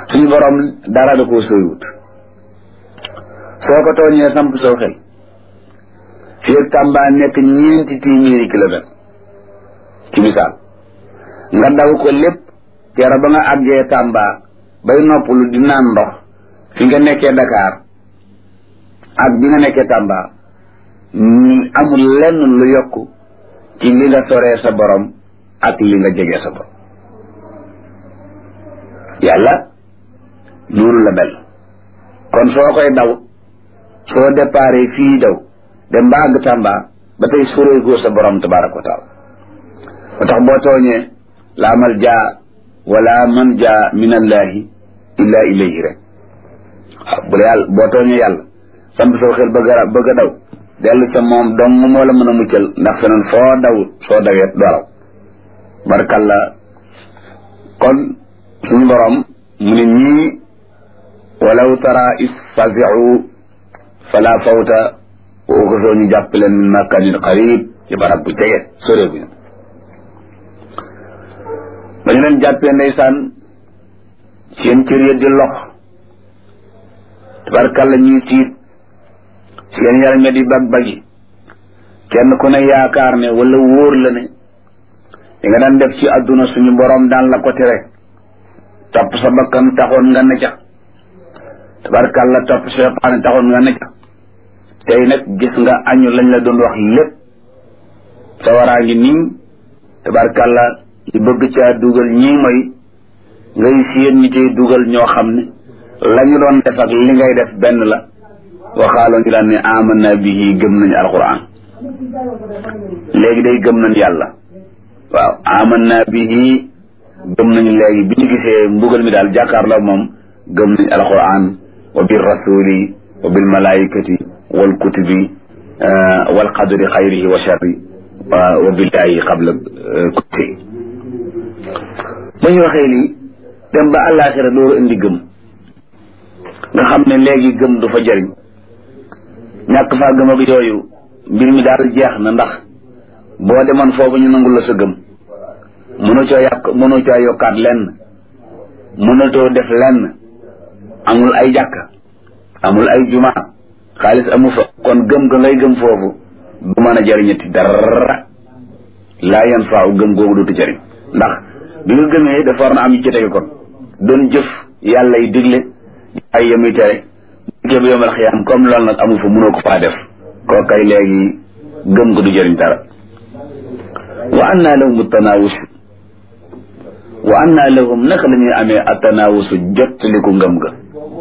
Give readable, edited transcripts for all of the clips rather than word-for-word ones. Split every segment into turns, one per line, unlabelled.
suñu borom dara da koo soriwut soo ko tooñee samp soo xel fii ak Tamba nekk 4 téeméeri kilomètre ci misaal nga daw ko lépp kera ba nga àggee Tamba bay noppalu di naan ndox fi nga nekkee Dakar ak bi nga nekkee Tamba amul lenn lu yokku ci li nga soree sa borom ak li nga jegee sa borom yàlla noonu la mel kon soo koy daw soo déparé fii daw dem ba àgg Tamba ba tey soree goo sa borom tabaraka wa taala ba tax boo tooñee laa maljaa wala manja min allahi illa ilayhi rek waaw bu la yàlla boo tooñee yàlla samp soo xel bëgg a daw dellu ca moom dong moo la mën a muccal ndax feneen foo daw soo dawee dooraw barkalla kon suñu borom mu ne ñii walaw tara is fazi'u fala fawta wa uxisoo ñu jàpp leen min makanin qarib ci barab bu jege sore bu ñu ba ñu leen jàppee ndeysaan seen cër ya di lox tabarkalla ñuy tiit seen yaram ya di bag-bagi kenn ku ne yaakaar ne wala wóor la ne li nga daan def ci àdduna suñu borom daan la ko tere topp sa bakkan taxoon nga ne ca tabarkalla topp seytaane taxoon nga ne ca tey nag gis nga añu lañ la doon wax lépp sa waraa ngi nii tabarkalla di bëgg caa dugal ñii mooy ngay siyén ñi cay dugal ñoo xam ne la ñu doon def ak li ngay def benn la waxaaloo ñu daan ne amanna bihi gëm nañu alquran léegi day gëm nañ yàlla waaw amanna bihi gëm nañu léegi bi ñu gisee mbugal mi daal jàkkaarloo moom gëm nañu alquran wa bir rasuli wa bil malaikati wal kutubi wal qadri xayrihi wa sharri wa billahi qabla kulli ba ñu waxee lii dem ba àllaaxira dooru indi gëm nga xam ne léegi gëm du fa jariñ ñàkk faa gëm ak yooyu mbir mi daal jeex na ndax boo demoon foofu ñu nangul la sa gëm mënoo coo yokkaat lenn mënatoo def lenn amul ay jàkka amul ay juma xaalis amu fa kon gëm ga ngay gëm foofu du mën a jariñati dara laa yan faaw gëm googu dootu jariñ ndax bi nga gëmee dafa war na am yu ci tege kon doon jëf yàlla yi digle ay yamuy tere bu bi yomal xiyaam comme loolu nag amu fa mënoo ko faa def koo kay léegi gëm ko du jëriñ dara wa anna lahum tanawus wa anna lahum naka la ñuy amee atanawusu jottaliku ngëm ga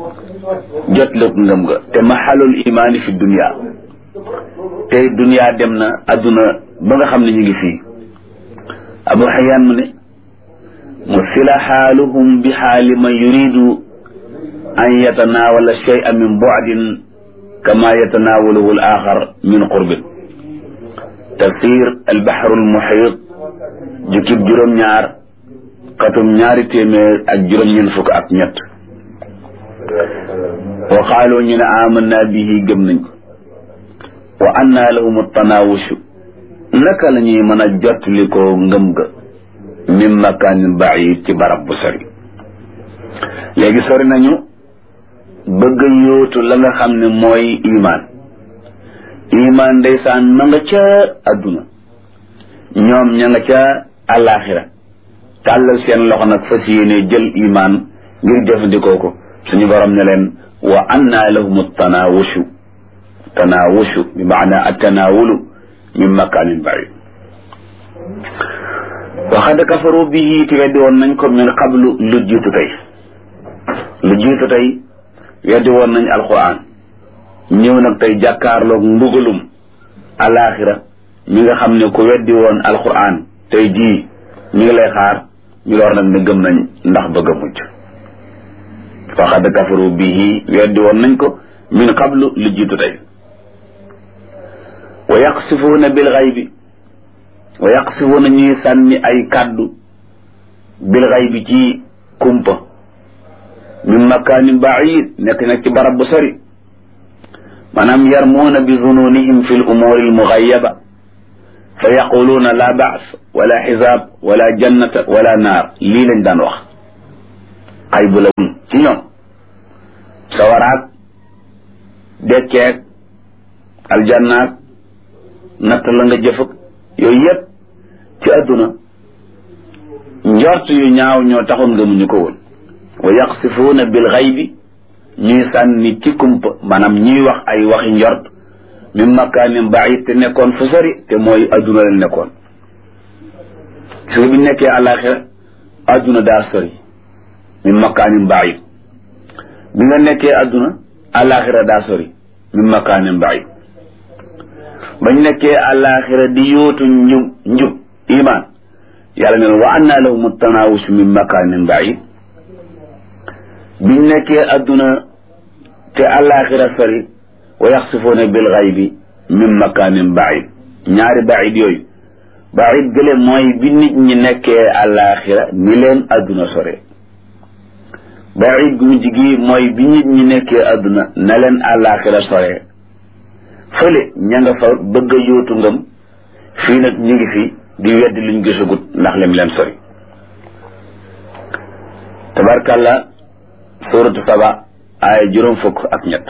te maxalul imaani fi dunia tey dunia dem na adduna ba nga xam ne ñu ngi fii abu xayaan mu ne musila xaaluhum bi xaali man yuridu an yatanawala shay'a min bu'din kama yatanawaluhu al-axar min qurbin tafsir al-bahr al-muhit jukkib juróom-ñaar xatum 200 wa qaalu ñu ne amanna bihi gëm nañ ko wa anna lahum at-tanawushu naka la ñuy mën a jottali ko ngëm ga min makanin ba'id ci barab bu sori léegi sori nañu bëgg yóotu la nga xam ne mooy iman ndeysaan ma nga ca adduna ñoom ña nga ca àllaaxira tàllal seen loxo nag fas yéene jël iman ngir jëfandikoo ko suñu borom ne leen wa anna lahum tanawushu bi maana attanawulu min makanin ba'id wa xad kafaru bihi te weddi woon nañ ko min qablu lu jiitu tey weddi woon nañ alquran ñëw nag tey jàkkaarloog mbugalum alaxira mi nga xam ne ku weddi woon alquran tey jii mi ngi lay xaar ñu door nag ne gëm nañ ndax bëgg a mucc faqad kafaru bihi weddi woon nañ ko min qablu lu jiitu tey wa yaqsifuuna bil ghaybi wa yaqsifuuna ñuy sànni ay kàddu bil ghaybi ci kumpa min makanin baid nekk nag ci barab bu sori maanaam yarmuuna bi zununihim fi l umuri al mughayaba fa yaquluuna la ba's wala xisaab wala jannata wala naar lii lañ daan wax xaybu la ci ñoom sawaraak dekkeek aljannaak natt la nga jëfëg yooyu yépp ci àdduna njort yu ñaaw ñoo taxoon gëmuñu ko woon wa yaqsifuuna bil ghaybi ñuy sànni ci kumpa maanaam ñuy wax ay waxi njort min makaanin baid te nekkoon fu sori te mooy àdduna la nekkoon gis nga bi nekkee àllaaxira àdduna daa sori min makaanin baid bi nga nekkee àdduna àllaaxira daa sori min makaanin baid bañ nekkee àllaaxira di yóotu njub iman yàlla ne wa anna lahum tanawus min makaanin baid biñ nekkee àdduna te àllaaxira sori wa yaxsifuuna bil ghaybi min makaanin baid ñaari baid yooyu baid gële mooy bi nit ñi nekkee àllaaxira ni leen àdduna sore baid gu mujj gi mooy bi nit ñi nekkee àdduna na leen àllaaxira sore fële ña nga fa bëgg a yóotu ngëm fii nag ñu ngi fi di weddi luñ gisagut ndax lim leen sori tabarkàlla suuratu Saba aaya 60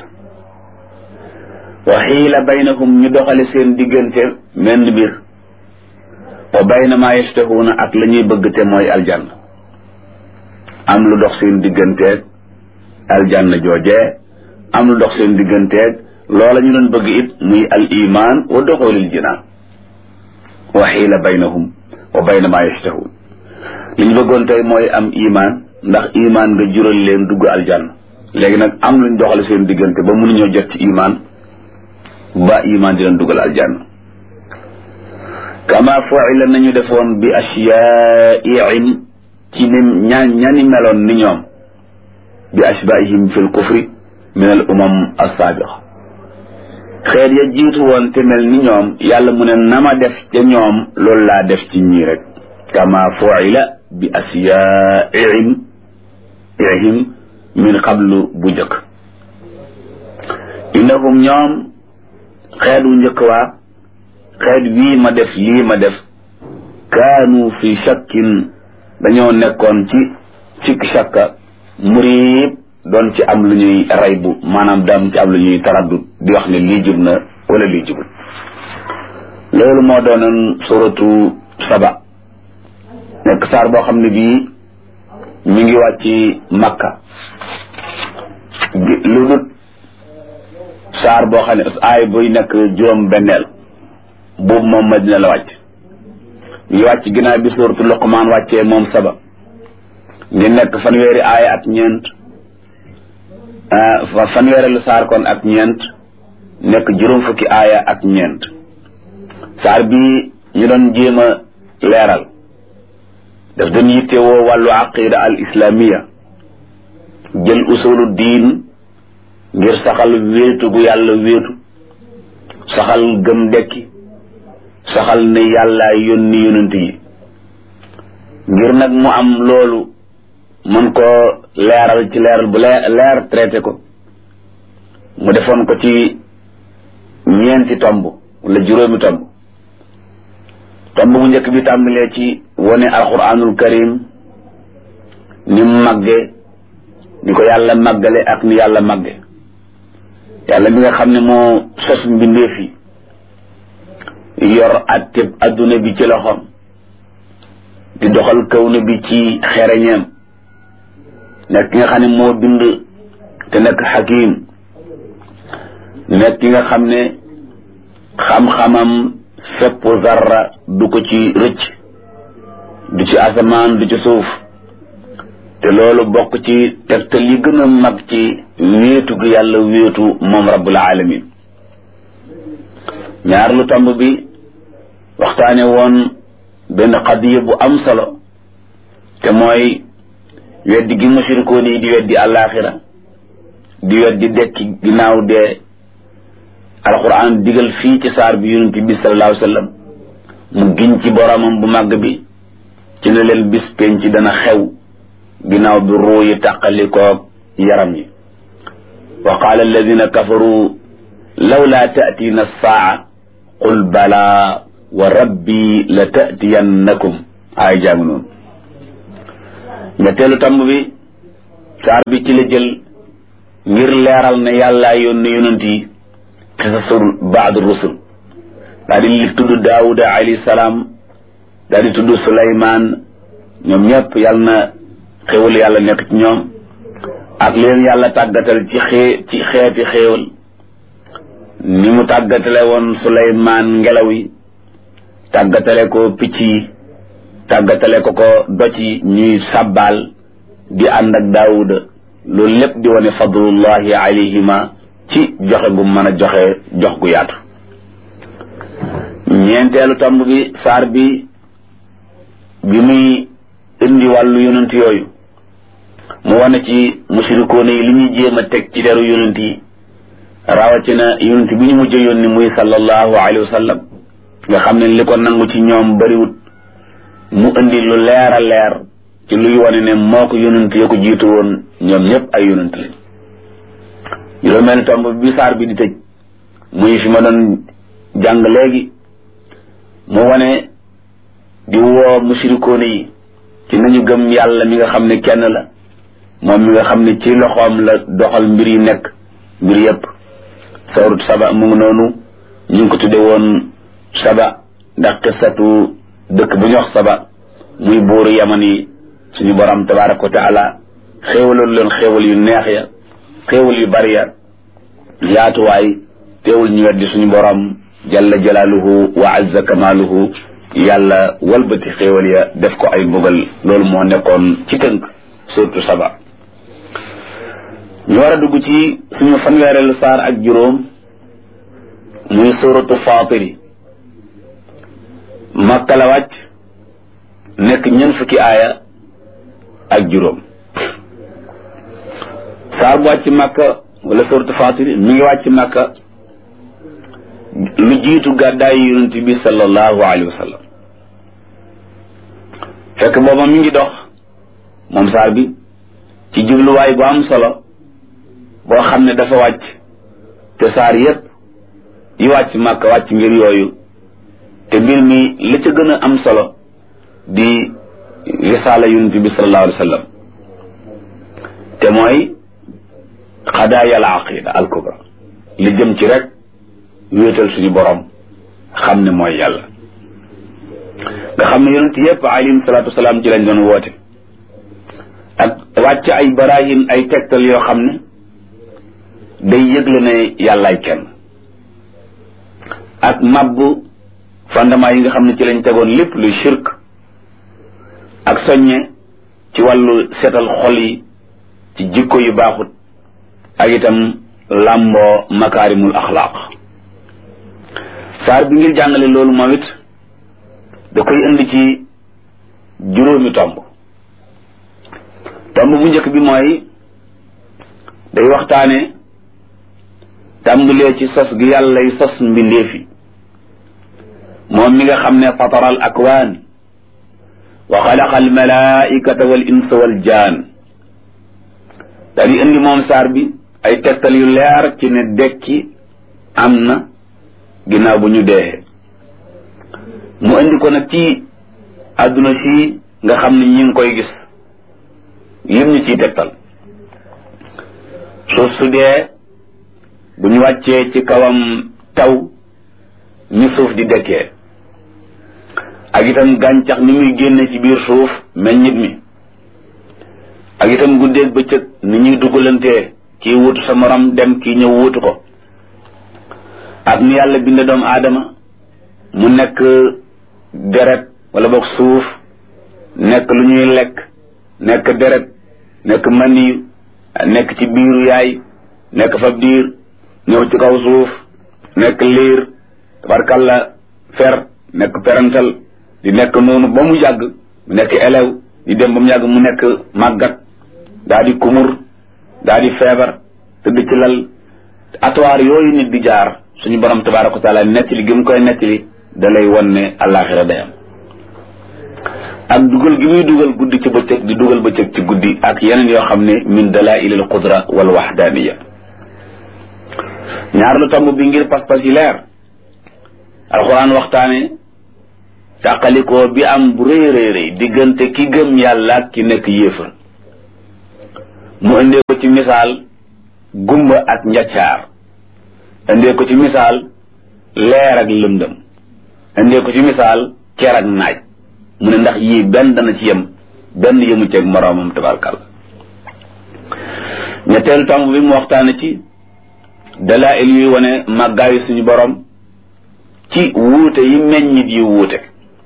wa xiila baynahum ñu doxale seen diggante menn mbir wa bayna maa yastahuuna ak la ñuy bëgg te mooy aljanna am lu dox seen digganteeg aljanna joojee am lu dox seen digganteeg loola ñu doon bëgg it muy al iman wa duxulil jinaan wa xiila baynahum wa bayna maa yastahuun li ñu bëggoon tey mooy am iman ndax iman nga jural leen dugg aljanna léegi nag am luñ doxale seen diggante ba mënuñoo jot ci iman ba iman di leen dugal aljanna kama fu'ila nañu defoon bi ashyaa'ihim ci ni ñani meloon ni ñoom bi ashbaihim fil kufri min al umam as-sabiqa xeet ya jiitu woon te mel ni ñoom yàlla mu ne nama def ca ñoom loolu laa def ci ñii rek kama fu'ila bi ashyaa'ihim min qablu bu njëkk innahum ñoom xeet wu njëkk waa xeet wii ma def lii ma def kaanu fi shakkin dañoo nekkoon ci sikk shakka muriib doon ci am lu ñuy raybu maanaam daam ci am lu ñuy taraddud di wax ne lii jub na wala lii jubul loolu moo doonoon suratu Saba nekk saar boo xam ne bii mi ngi wàcc Makka lu dut saar boo xam ne aay buy nekk juróom benneel boobu moom Madina la wàcc ngi wàcc ginnaaw bi suuratu Luqmaan wàccee moom Saba ngi nekk fanweeri aaya ak ñeent fanweeri lu saar kon ak ñeent nekk juróom fukki aaya ak ñeent saar bi ñu doon jéem a leeral daf doon yittewoo wàllu aqida al islamiya jël usulu diin ngir saxal wéetu gu yàlla wéetu saxal gëm dekki saxal ne yàlla yónni yonent yi ngir nag mu am loolu mën ko leeral ci leeral bu leer traité ko mu defoon ko ci ñeenti tomb wala juróomi tomb bu njëkk bi tàmbalee ci wone alquranul karim ni mu màgge ni ko yàlla màggale ak ni yàlla màgge yàlla mi nga xam ne moo sos mbindeef yi yor atteb adduna bi ci loxoom di doxal kawna bi ci xereñeem nekk ki nga xam ne moo bind te nekk xakim nekk ki nga xam ne xam-xamam fépp zarra du ko ci rëcc du ci asamaan du ci suuf te loolu bokk ci tegtal yi gën a mag ci wéetu gi yàlla wéetu moom rabbul alamin ñaar lu tomb bi waxtaane woon benn xadiya bu am solo te mooy weddi gi mushrikoon yi di weddi àllaaxira di weddi dekki ginnaaw dee alquran digal fii ci saar bi yonent bi sallallahu alayhi wa sallam mu giñ ci boromam bu màgg bi ci ne leen bis penc dana xew ginnaaw bi ruu yi tàqalikoog yaram yi wa qaala alladina kafaru lawlaa ta'tiina saa qul balaa wa rabbi la ta'tiyannakum ay jàng noonu ñetteelu tamb bi saar bi ci la jël ngir leeral ne yàllaa yónni yonent yi qisasul baad rusul daa di li tudd Daawuda alayhi salaam daa di tudd Suleymaan ñoom ñëpp yàlla na xéwal yàlla nekk ci ñoom ak leen yàlla tàggatal ci xeeti xéewal ni mu tàggatale woon Suleymaan ngelaw yi tàggatale ko picc yi tàggatale ko doj yi ñuy sàbbaal di ànd ak Daawuda loolu lépp di wane fadlullahi alayhima ci joxe gu mën a jox gu yaatu. ñeenteelu tomb bi saar bi muy indi wàllu yonent yooyu mu wane ci mushrikoon yi li ñuy jéem a teg ci deru yonent yi rawatina yonent bi ñu mujj yónni muy sallallahu alayhi wa sallam nga xam ne li ko nangu ci ñoom bariwut mu indi lu leer a leer ci luy wane ne moo ko yonent ya ko jiitu woon ñoom ñëpp ay yonent lañ. juróomeelu tomb bi saar bi di tëj muy fi ma doon jàng léegi mu wane di woo mushrikoon yi ci nañu gëm yàlla mi nga xam ne kenn la moom mi nga xam ne ci loxoom la doxal mbir yi nekk mbir yëpp. sawrut saba mu ngi noonu ñu ngi ko tudde woon saba ndax qissatu dëkk bu ñu wax saba muy buuru yaman yi suñu borom tabaraka wa taala xéewaloon leen xéewal yu neex ya xéewal yu bari ya yaatuwaay teewul ñu weddi suñu borom jalla jalaaluhu wa azza kamaaluhu yàlla walbati xéewal ya def ko ay mbugal loolu moo nekkoon ci tënk surtout saba. ñu war a dugg ci suñu fanweereelu saar ak juróom muy suratu faatiri makka la wàcc nekk ñeent fukki aaya ak juróom. saar bu wàcc makka wala suratu faatiri mi ngi wàcc makka lu jiitu gàddaay yonent bi sallallahu alayhi wa sallam fekk booba mi ngi dox moom saar bi ci jubluwaay bu am solo boo xam ne dafa wàcc te saar yépp yi wàcc màkk wàcc ngir yooyu te mbir mi li ca gën a am solo di risaala yonent bi sallallahu alayhi wa sallam te mooy xadaaya al aqida al kubra li jëm ci rek wéetal suñu borom xam ne mooy yàlla nga xam ne yonent yépp alayhim salaatu wasalaam ci lañ doon woote ak wàcc ay barahin ay tegtal yoo xam ne day yëgle ne yàllaay kenn ak mabbu fondement yi nga xam ne ci lañ tegoon lépp luy shirk ak soññe ci wàllu seetal xol yi ci jikko yu baaxut ak itam làmboo makaarimul axlaaq saar bi ngir jàngale loolu moom it da koy indi ci juróomi tomb bu njëkk bi mooy day waxtaane tàmbalee ci sos gi yàllay sos mbindeef yi moom mi nga xam ne fatara al akwaan wa xalaqa al malaikata wal insa wal jaan daal di indi moom saar bi ay tegtal yu leer ci ne dekki am na ginnaaw bu ñu deexee mu indi ko nag ci àdduna si nga xam ne ñi ngi koy gis lim ñu ciy tegtal suuf su dee bu ñu wàccee ci kawam taw ni suuf di dekkee ak itam gàncax ni muy génne ci biir suuf meññit mi ak itam guddeeg bëccëg ni ñuy dugalantee kii wutu sa morom dem kii ñëw wutu ko ak ni yàlla binde doomu aadama mu nekk deret wala boog suuf nekk lu ñuy lekk nekk deret nekk maniyu nekk ci biiru yaay nekk fab diir ñëw ci kaw suuf nekk liir tabarkalla fer nekk perantal di nekk noonu ba mu yàgg mu nekk elew di dem ba mu yàgg mu nekk màggat daa di kumur daa di feebar tëdd ci lal atuwaar yooyu nit di jaar suñu borom tabaraka wa taala nettali gi mu koy nettali da lay won ne àllaaxira day am ak dugal gi muy dugal guddi ci bëccëg di dugal bëccëg ci guddi ak yeneen yoo xam ne min dalaa'il al qudra wal wahdaniya ñaar lu tomb bi ngir pas-pas yi leer alxuraan waxtaane tàqalikoo bi am bu rëy rëy rëy diggante ki gëm yàlla ak ki nekk yéefar mu indee ko ci misaal gumba ak njaccaar, indee ko ci misaal leer ak lëndëm, indee ko ci misaal cer ak naaj. mu ne ndax yii benn dana ci yem, benn yemu ceeg moroomam tabarkal. ñetteelu tomb bi mu waxtaane ci dalaa'il yuy wane màggaayu suñu borom ci wuute yi meññit yu wuute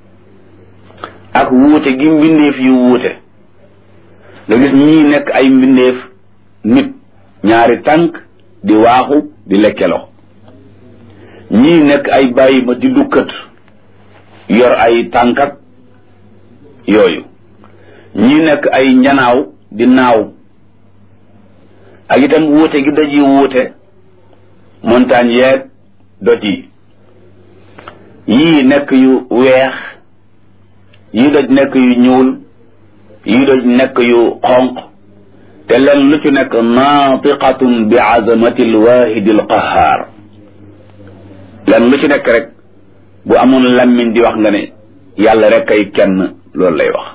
ak wuute gi mbindeef yu wuute. nga gis ñii nekk ay mbindeef nit, ñaari tànk di waaxu di lekkeloo, ñii nekk ay bàyyi ma di dukkat yor ay tànkat yooyu, ñii nekk ay njanaaw di naaw, ak itam wuute gi doj yi wuute, montagne yeeg doj yi, yii nekk yu weex, yii doj nekk yu ñuul, yii doj nekk yu xonq, te leen lu ci nekk naatiqatun bi azamati alwaahidi alqahaar. leen lu ci nekk rek bu amoon lammiñ di wax nga ne yàlla rek ay kenn, loolu lay wax.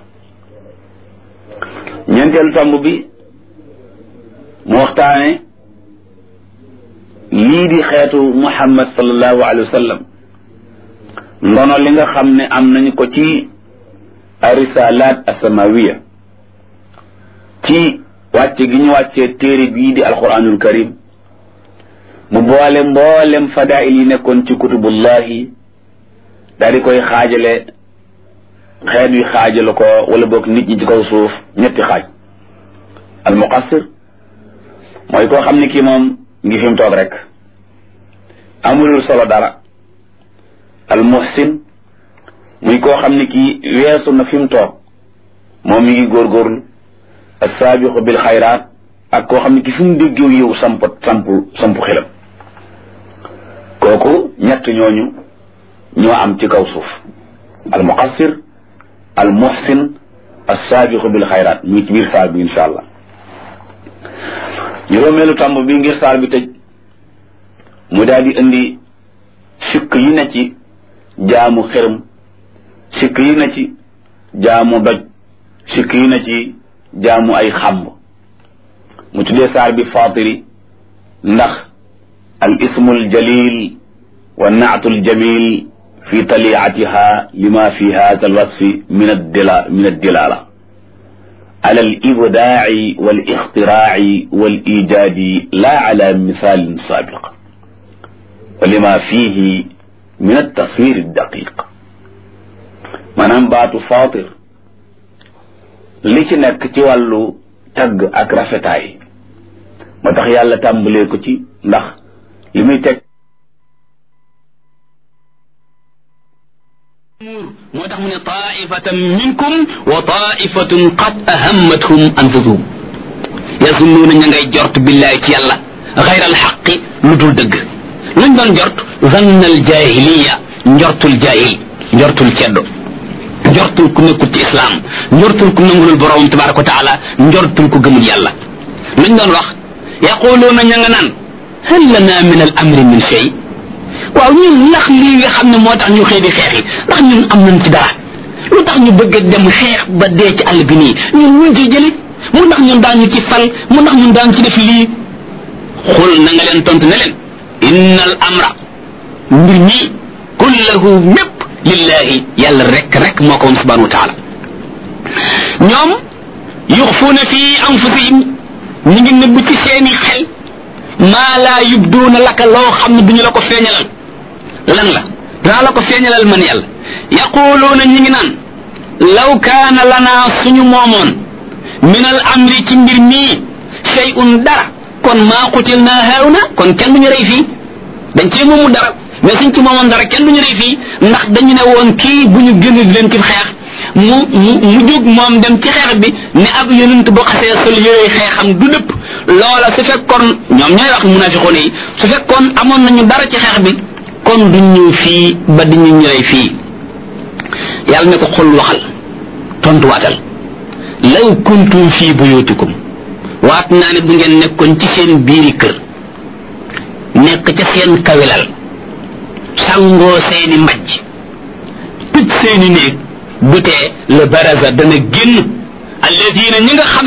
ñeenteelu tomb bi mu waxtaane lii di xeetu Muhammad sallallahu alayhi wa sallam, ndono li nga xam ne am nañu ko ci arisalaat asamawiya, ci wàcce gi ñu wàccee téere bii di alquranul karim, mu boole mboolem fadail yi nekkoon ci kutubullahi daal di koy xaajale, xeet wi xaajale ko wala boog nit ñi ci kaw suuf ñetti xaaj. al muqassir mooy koo xam ne kii moom ngi fi mu toog rek, amulul solo dara. al muhsin muy koo xam ne kii weesu na fi mu toog, moom mi ngi góorgóorlu. as-saabiqu bil xayraat, ak koo xam ne ki fi mu déggew yow samp xelam. kooku ñett ñooñu ñoo am ci kaw suuf: al muqassir, al muhsin, as-saabiqu bil xayraat. mu ngi ci biir saar bi insha allah. juróomeelu tàmb bi ngir saar bi tëj, mu daal di indi sikk yi na ci jaamu xërëm, sikk yi na ci jaamu doj, sikk yi na ci jaamu ay xàmb. mu tuddee saar bi faatiri ndax al ismul jalil wa naatul jamil fi taliatiha lima fi hada al wasfi min addilala ala al ibdaa'i wal ixtiraa'i wal ijaadi la ala misaalin saabiq wa lima fihi min at-taswir ad-daqiq. maanaam baatu faatir li ci nekk ci wàllu tagg ak rafetaay moo tax yàlla tàmbalee ko ci, ndax li muy teg
moo tax mu ne taifatan minkum wa taifatun qad ahammathum anfusuhum yazunnuuna ña ngay jort billaay ci yàlla xayra alxaqi lu dul dëgg. luñ doon jort zanna aljahiliya, njortul jahil, njortul ceddo, njortul ku nekkul ci islam, njortul ku nangulul borom tabaraka wa taala, njortul ku gëmul yàlla. luñ doon wax yaquluuna ña nga naan hal lana min al amri min shay. waaw ñun ndax lii nga xam ne moo tax ñu xëy di xeex yi ndax ñun am nañ ci dara? lu tax ñu bëgg a dem xeex ba dee ci àll bi nii ñun ñu ciy jëli? mu ndax ñun daañu ci fal? mu ndax ñun daañu ci def lii? xul na nga leen tontu ne leen inna al amra, mbir mi kullahu mépp lillahi, yàlla rek moo ko moom subhanahu wa taala. ñoom yuxfuuna fi anfusihim, ñu ngi nëbb ci seeni xel maa laa yubduuna laka, loo xam ne duñu la ko feeñalal. lan la? danaa la ko feeñalal man yàlla. yaquluuna ñi ngi naan law kaana lanaa, suñu moomoon min al amri, ci mbir mii shay'un dara, kon maa qutilnaa haahuna, kon kenn duñu rey fii. dañ cee moomu dara, mais suñ ci moomoon dara kenn duñu rey fii, ndax dañu ne woon kii bu ñu génn leen ci xeex mu jóg moom dem ci xeex bi ne ab yonent boo xasee sol yooyu xeexam du dëpp. loola su fekkoon ñoom ñooy wax munafiqoon yi, su fekkoon amoon nañu dara ci xeex bi kon duñ ñëw fii ba di ñu rey fii. yàlla ne ko xul waxal, tontuwaatal, law kuntum fii buyutikum, waat naa ne bu ngeen nekkoon ci seen biiri kër, nekk ca seen kawilal, sangoo seeni mbajj, tëj seeni néeg, bu tee la baraza dana génn alladina ñi nga xam ne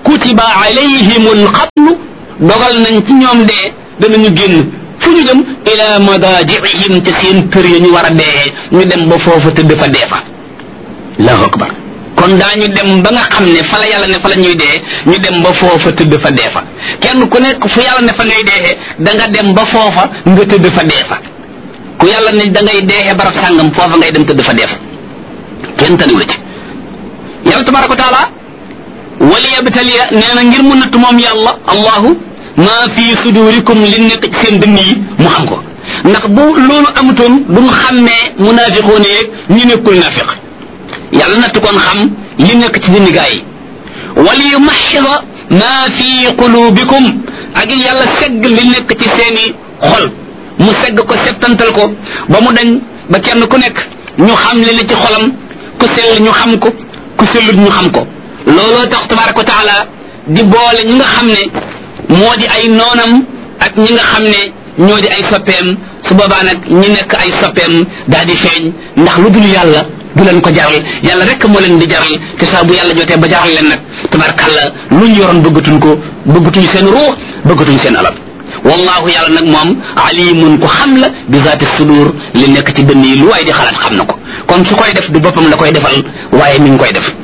kutiba alayhimul qatlu dogal nañ ci ñoom dee danañu génn fu ñu jëm ila madaji'ihim ci seen kër ya ñu war a dee ñu dem ba foofa tëdd fa dee fa allahu akbar kon daañu dem ba nga xam ne fa la yàlla ne fa la ñuy dee ñu dem ba foofa tëdd fa dee fa kenn ku nekk fu yàlla ne fa ngay dee da nga dem ba foofa nga tëdd fa dee fa ku yàlla ne da ngay dee barab sàngam foofa ngay dem tëdd fa dee fa kenn taniw la ci yàlla tabaraka wa taala waliyabtaliya nee na ngir mu natt moom yàlla allahu maa fi sudurikum li nekk ci seen dënn yi mu xam ko ndax bu loolu amutoon duñ xàmmee munaafiqoon yeeg ñu nekkul naafiq yàlla natt koon xam li nekk ci dënn gaa yi wali yumaxxida maa fi qulubikum ak yàlla segg li nekk ci seeni xol mu segg ko settantal ko ba mu dañ ba kenn ku nekk ñu xam li ne ci xolam ku sell ñu xam ko ku sellut ñu xam ko looloo tax tabaraka wa taala di boole ñi nga xam ne moo di ay noonam ak ñi nga xam ne ñoo di ay soppeem su boobaa nag ñi nekk ay soppeem daal di feeñ ndax lu dul yàlla du leen ko jaral yàlla rek moo leen di jaral te saa bu yàlla jotee ba jaral leen nag tabarakàlla lu ñu yoroon bëggatuñ ko bëggatuñ seen ruux bëggatuñ seen alal wallahu yàlla nag moom alimun ko xam la bi zaati sudur li nekk ci dënn yi lu waay di xalaat xam na ko kon su koy def du boppam la koy defal waaye mi ngi koy def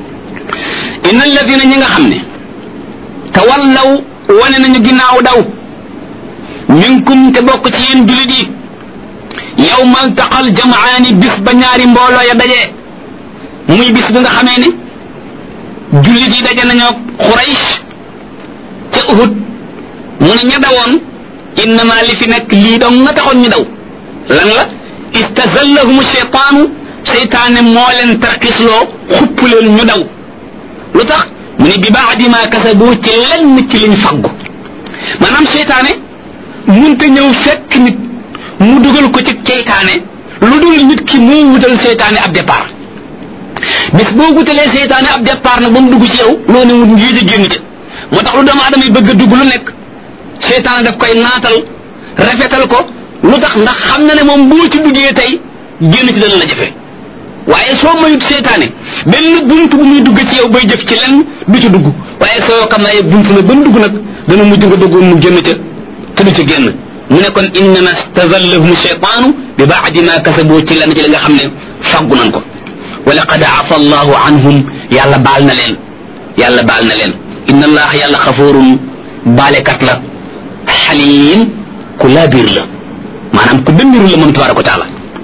inna alladina ñi nga xam ne tawallaw wane nañu ginnaaw daw minkum te bokk ci yéen julit yi yawmal taqal jamaani bis ba ñaari mbooloo ya dajee muy bis bi nga xamee ne julit yi daje nañoo Quraysh ca Uhud mu ne ña dawoon innama li fi nekk lii dong nga taxoon ñu daw lan la istazallahum shaytaanu seytaane moo leen tarkisloo xupp leen ñu daw lu tax mu ne bi baadi ma kasabu ci lenn ci liñ faggu maanaam seytaane munta ñëw fekk nit mu dugal ko ci seytaane lu dul nit ki moo wutal seytaane ab départ bis boo wutalee seytaane ab départ nag ba mu dugg ci yow loo ne wut ngii di génn ca moo tax lu doomu aadama yi bëgg a dugg lu nekk seytaane daf koy naatal rafetal ko lu tax ndax xam na ne moom boo ci duggee tey génn ci dana la jafe waaye soo mayut seytaane benn buntu bu muy dugg ci yow bay jëf ci lenn du ci dugg waaye soo xam naa buntu na ban dugg nag dana mujj nga dugg mu génn ca te du ci génn mu ne kon innama stazallahum shaytaanu bi baadi ma kasaboo ci lenn ci li nga xam ne faggu nañ ko wa laqad afa allahu anhum yàlla baal na leen yàlla baal na leen inna allah yàlla xafoorun baalekat la xaliim ku laabiir la maanaam ku dëmbiru la moom tabaraka wa taala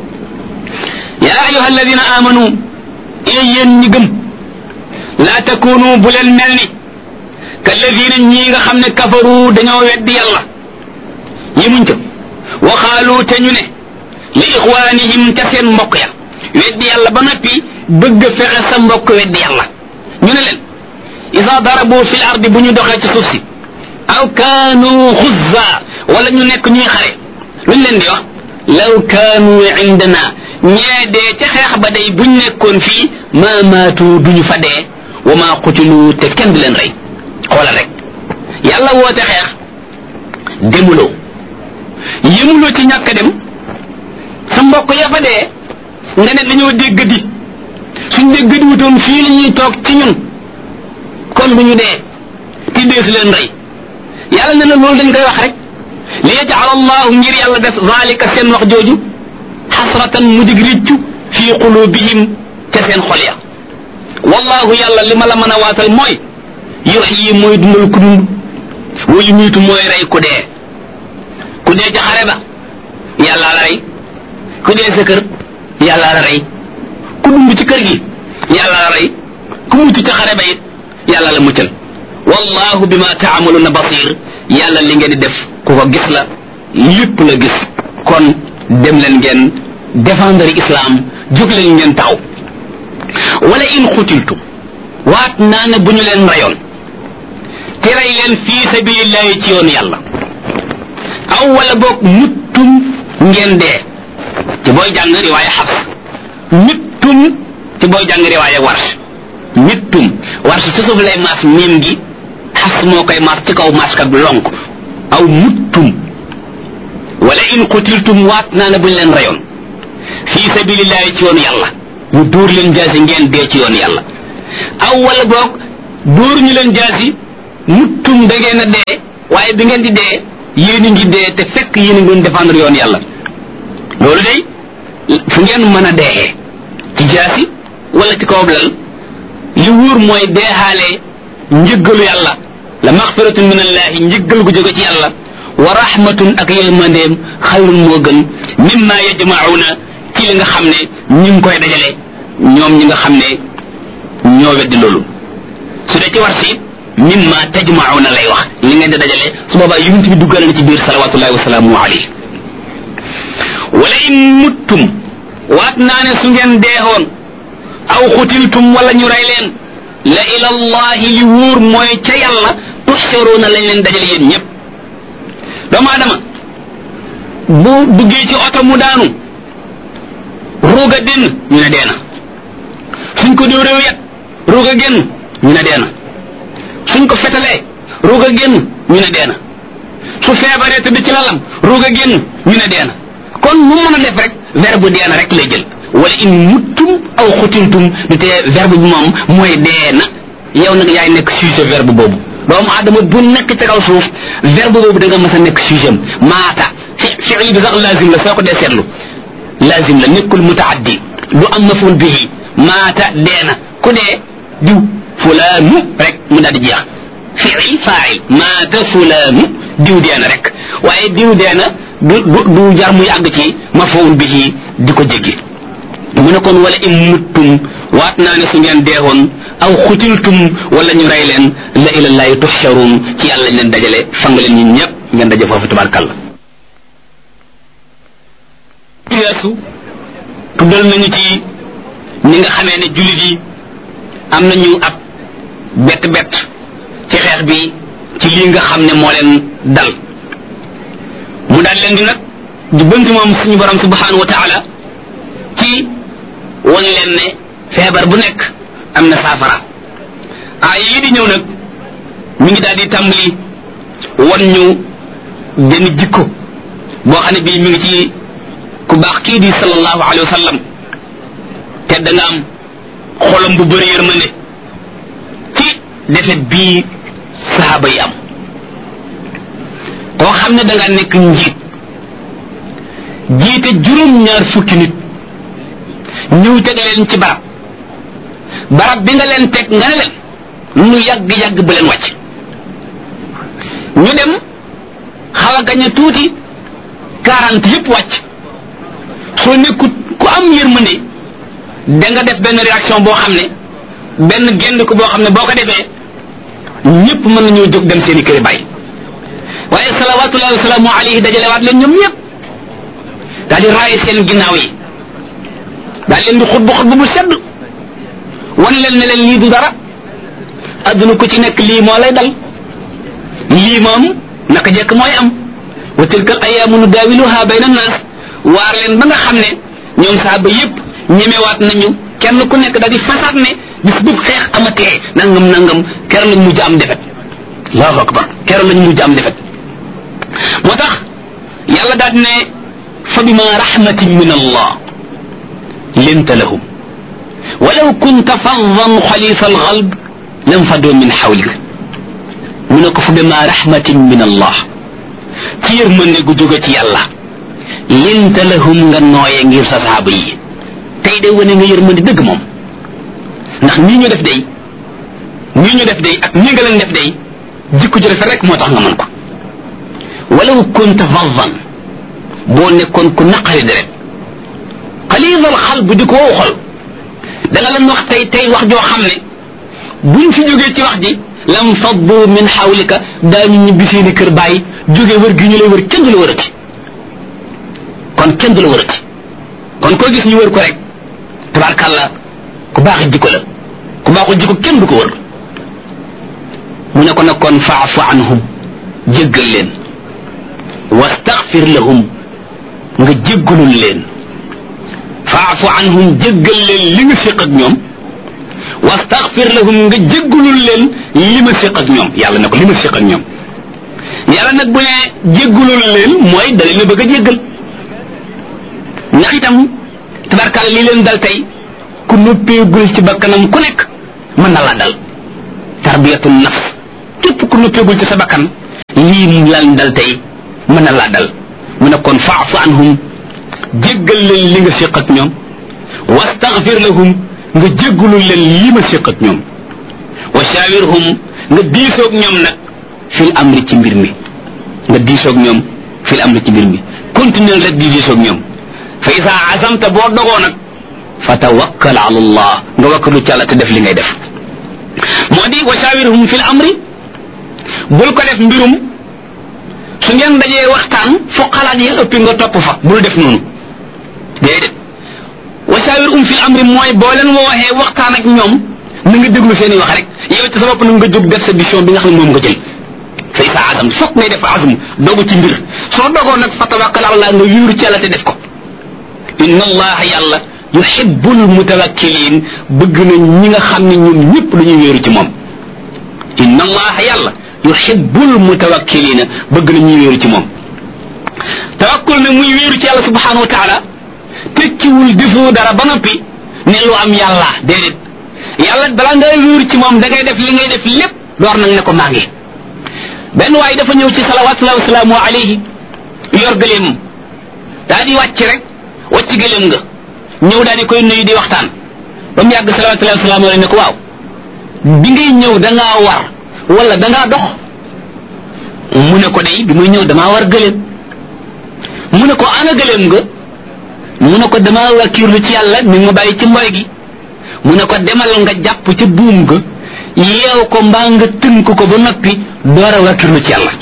yaa ayuha alladina amanu yéen ñi gëm laa takunu bu leen mel ni kalladina ñii nga xam ne kafaru dañoo weddi yàlla yemuñ ca waxaalu te ñu ne li ixwaanihim ca seen mbokk ya weddi yàlla ba noppi bëgg fexe sa mbokk weddi yàlla ñu ne leen isa darabu fil ardi bu ñu doxee ci suuf si aw kaanu xuzza wala ñu nekk ñuy xare luñ leen di wax law kaanu indana ñee dee ca xeex ba day buñ nekkoon fii ma maatu duñu fa dee wa ma qutilu te kenn du leen rey xoolal rek yàlla woote xeex demuloo yëmuloo ci ñàkk dem sa mbokk ya fa dee nga ne dañoo dégg di suñ dégg di wutoon fii la ñuy toog ci ñun kon bu ñu dee te deesu leen rey yàlla ne na loolu dañ koy wax rek li yaj'al allahu ngir yàlla def zalika seen wax jooju xasratan mu dig riccu fii qulubihim ca seen xol ya wallahu yàlla li ma la mën a waatal mooy yuhyi mooy dundal ku dund wa yumiitu mooy rey ku dee ca xare ba yàlla la rey ku dee sa kër yàlla la rey ku dund ci kër gi yàlla la rey ku mucc ca xare ba it yàlla la muccal wallahu bima taamaluna basir yàlla li ngeen di def ku ko gis la lépp la gis kon dem leen ngeen défendre islam jóg leen ngeen taxaw wala in xutiltum waat naa ne bu ñu leen rayoon te rey leen fii sabilillahi ci yoonu yàlla aw wala boog muttum ngeen dee ci booy jàng riwaaya xabs mittum ci booy jàng riwaaya warsh mittum warsh ci suuf lay maas miim gi xabs moo koy maas ci kaw maas kat lonk aw muttum wala in qutiltum waat naa ne buñ leen rayoon fii sabilillahi ci yoonu yàlla ñu dóor leen jaasi ngeen dee ci yoonu yàlla aw wala boog dóor ñu leen jaasi muttum da ngeen a dee waaye bi ngeen di dee yéen a ngi dee te fekk yéen a ngi doon défendre yoon yàlla loolu day fu ngeen mën a dee ci jaasi wala ci kaw lal li wóor mooy deexaale njëggalu yàlla la maxfiratun min allahi njëggal gu jóge ci yàlla wa rahmatun ak yërmandeem xayrun moo gën mimma yajmauna ci li nga xam ne ñu ngi koy dajale ñoom ñi nga xam ne ñoo weddi loolu su dee ci war si mimma tajmauna lay wax li ngeen di dajale su boobaa yonent bi duggal na ci biir salawatullahi wa salaamu alayhi wala in muttum waat naa ne su ngeen deexoon aw xutiltum wala ñu rey leen la ila allahi li wóor mooy ca yàlla tuxsharuuna lañ leen dajale yéen ñëpp doomu adama bu duggee ci oto mu daanu ruuga dénn ñu ne deena suñ ko dóoreew yet ruuga génn ñu ne deena suñ ko fetalee ruuga génn ñu ne deena su feebaree tëdd ci lalam ruuga génn ñu ne deena kon mu mën a def rek verbe deena rek lay jël wala in muttum aw xutiltum du tee verbe bi moom mooy deena yow nag yaay nekk sujet verbe boobu doomu aadama bu nekk ci kaw suuf verbe boobu da nga mës a nekk sujet maata fi'il bi sax lazim la soo ko dee seetlu lazim la nekkul mutaaddi du am maful bihi maata deena ku dee diw fulaanu rek mu daal di jeex fi'il fa'il maata fulaanu diw deena rek waaye diw deena du jar muy àgg ci maful bihi di ko jéggi mu ne kon wala in muttum waat naa ne su ngeen deewoon aw xutiltum wala ñu rey leen la ilallahi tuhsharun ci yàlla leen dajale fang leen ñun ñëpp ngeen daje foofu tabarkàlla yeesu tuddal nañu ci ñi nga xamee ne jullit yi am nañu ab bett ci xeex bi ci lii nga xam ne moo leen dal mu daal leen di nag di bënt moom suñu borom subhanahu wa taala ci won leen ne feebar bu nekk am na saafara yii di ñëw nag mi ngi daal di tàmbali won ñu benn jikko boo xam ne bii mi ngi ci ku baax kii di sallallahu alayhi wa sallam te da nga am xolam bu bëri yërmande ci defet bii sahaaba yi am koo xam ne da nga nekk njiit jiite juróom-ñaar fukki nit ñëw teg leen ci barab bi nga leen teg nga ne leen lu yàgg-yàgg ba leen wàcc ñu dem xaw a gañe tuuti 40 yëpp wàcc soo nekkut ku am yërmande da nga def benn réaction boo xam ne benn génn ko boo xam ne boo ko defee ñëpp mën nañoo jóg dem seeni kër bàyyi waaye salawatullahi wasalaamu alayhi dajalewaat leen ñoom ñëpp daal di raaye seen ginnaaw yi daal leen di xutbu bu sedd wan leen ne leen lii du dara adduna ku ci nekk lii moo lay dal lii moom naka jekk mooy am wa tilkal ayaamu nudaawiluha bayna naas waar leen ba nga xam ne ñoom saaba yépp ñemewaat nañu kenn ku nekk daal di fasaat ne bis bu xeex amatee nangam keroog lañ mujj am defet allahu akbar keroog lañ mujj am defet moo tax yàlla daal ne fa bima rahmatin min allah linta lahum walaw kunta faddan xalisa alxalb lam fadoo min xawlik mu ne ko fa bima rahmatin min allah ci yërmande gu jóge ci yàlla linta lahum nga nooye ngir sa saaba yi tey day wane nga yërmande dëgg moom ndax nii ñu def day ak nii nga leen def day jikko ju rafet rek moo tax nga mën ko walaw kunta faddan boo nekkoon ku naqari deret xalisal xalb di ko wow xol da nga leen wax tey wax joo xam ne buñ fi jógee ci wax ji lam faddu min xawlika daañu ñibbi seeni kër bàyyi jógee wër gi ñu lay wër kenn du la wërati kon koo gis ñu wër ko rek tabarkàlla ku baax jikko la ku baaxul jikko kenn du ko wër mu ne ko nag kon faafu anhum jéggal leen wastaghfir lahum nga jéggalul leen faafu anhum jéggal leen li nga séq ak ñoom wastaghfir lahum nga jéggalul leen li ma séq ak ñoom yàlla ne ko li ma séq ak ñoom yàlla nag bu ne jéggalul leen mooy da leen a bëgg a jéggal ndax itam tabarkàlla li leen dal tey ku noppeegul ci bakkanam ku nekk mën na laa dal tarbiyatu nafs képp ku noppeegul ci sa bakkan lii lan dal tey mën na laa dal mu ne kon fa'fu anhum jéggal leen li nga séq ak ñoom wastaghfir lahum nga jéggalu leen li ma séq ak ñoom wa shawirhum nga diisoog ñoom nag fil amri ci mbir mi nga diisoog ñoom fil amri ci mbir mi continuer rek di diisoog ñoom fa isa azamta boo dogoo nag fa tawakkal ala allah nga wakkalu ci Yàlla te def li ngay def moo di wa shawirhum fil amri bul ko def mbirum su ngeen dajee waxtaan fu xalaat yi ëppi nga topp fa bul def noonu déedéet wa shawirhum fil amri mooy boo leen waxee waxtaan ak ñoom na nga déglu seeni wax rek yow ci sa bopp nag nga jóg def sa décision bi nga xam ne moom nga jël fay sa azam foog ngay def azm dogu ci mbir soo dogoo nag fa tawakkal ala allah nga wéeru ci Yàlla te def ko inna allaha yàlla yuhibbul mutawakkilin bëgg na ñi nga xam ne ñoom ñëpp dañuy wéeru ci moom inna allaha yàlla yuhibbul mutawakkilina bëgg na ñuy wéeru ci moom tawakkul nag muy wéeru ci Yàlla subhanahu wa taala tekkiwul defoo dara ba noppi ne lu am yàlla déedéet yàlla balaa ngay wéeru ci moom da ngay def li ngay def lépp door nag ne ko maa ngi benn waaye dafa ñëw ci salawatullahi wa salaamu alayhi yor gëléem daa di wàcc rek wàcc gëléem nga ñëw daal di koy nuyu di waxtaan ba mu yàgg salawatullahi wa salaamu alayhi ne ko waaw bi ngay ñëw da ngaa war wala da ngaa dox mu ne ko day bi muy ñëw damaa war gëléem mu ne ko ana gëléem nga mu ne ko damaa wakiirlu ci Yàlla mi ma bàyyi ci mboy gi mu ne ko demal nga jàpp ca buum ga yeew ko mbaa nga tënk ko ba noppi door a wakiirlu ci Yàlla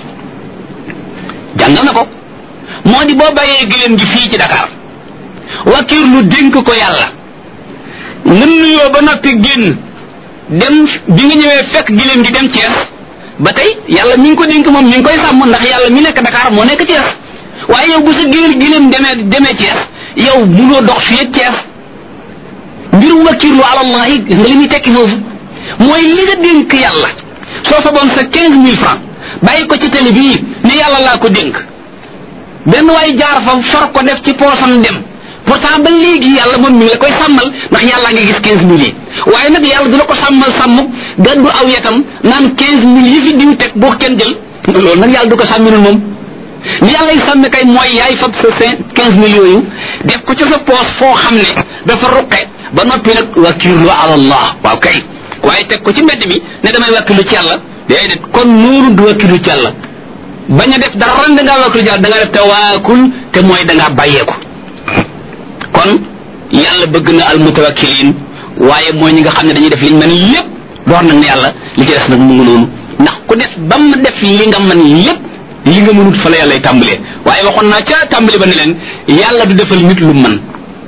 jàngal na ko moo di boo bàyyee gëléem gi fii ci Dakar wakiirlu dénk ko Yàlla nga nuyoo ba noppi génn dem bi nga ñëwee fekk gëléem gi dem Thiès ba tey Yàlla mi ngi ko dénk moom mi ngi koy sàmm ndax Yàlla mi nekk Dakar moo nekk Thiès waaye yow bu sa gëléem demee Thiès yow munoo dox fii ak Thiès mbirum wakiirlu ala Allah yi gis nga li muy tekki foofu mooy li nga dénk Yàlla soo fa boon sa 15 000 francs bàyyi ko ci télé bii ne Yàlla laa ko dénk benn waay jaar fa for ko def ci poosam dem pourtant ba léegi Yàlla moom mi ngi la koy sàmmal ndax Yàlla nga gis 15 000 yi waaye nag Yàlla du la ko sàmmal sàmm gàddu aw yetam naan 15 000 yi fi diw teg boo kenn jël loolu nag Yàlla du ko sàmminul moom ni Yàlla yi sàmm kay mooy yaay fab sa 15 000 yooyu def ko ci sa poos foo xam ne dafa ruqe ba noppi nag wakiirlu ala Allah waaw kay waaye teg ko ci mbedd mi ne damay wakiirlu ci Yàlla déedéet kon noonu du wakiirlu ci Yàlla bañ a def dara ren da ngaa wakiirlu ci Yàlla da ngaa def tawaakul te mooy da ngaa bàyyeeku kon Yàlla bëgg na al mutawakkilin waaye mooy ñi nga xam ne dañuy def liñ mën lépp door nag ne Yàlla li ci des nag mu ngi noonu ndax ku def ba mu def li nga mën lépp li nga mënut fa la Yàlla tàmbalee waaye waxoon naa ca tàmbali ba ne leen Yàlla du defal nit lu mën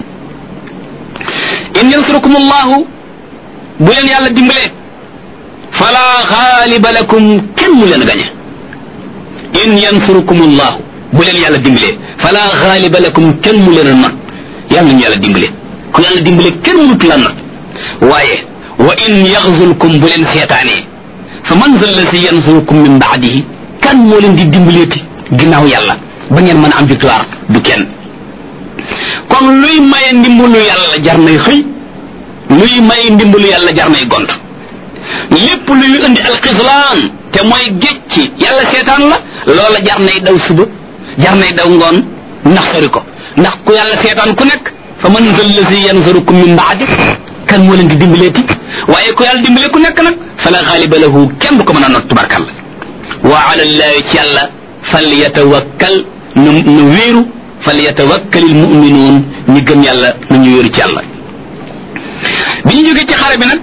in yansurukum allahu bu leen Yàlla dimbalee fala xaaliba lakum kenn mu leen gañe in yansurukum allahu bu leen Yàlla dimbalee fala xaaliba lakum kenn mu leen not yàlla nañu Yàlla dimbale ku Yàlla dimbale kenn mënut la not waaye wa in yaxzulkum bu leen seetaanee fa man zal lazi yansurukum min baadihi kan moo leen di dimbaleeti ginnaaw Yàlla ba ngeen mën a am victoire du kenn kon luy maye ndimbalu Yàlla jar nay xëy luy maye ndimbalu Yàlla jar nay gont lépp luy indi alxislaan te mooy géej ci Yàlla seetaan la loola jar nay daw suba jar nay daw ngoon ndax sori ko ndax ku Yàlla seetaan ku nekk fa man zal lazi yansurukum min baadi kan moo leen di dimbaleeti waaye ku Yàlla dimbale ku nekk nag fala xaaliba lahu kenn du ko mën a not tubarkalla wa ala llahi ci Yàlla falyatawakkal nu wéeru falyatawakkalil mu'minuun ñi gëm Yàlla nañu wéeru ci Yàlla bi ñu jógee ci xare bi nag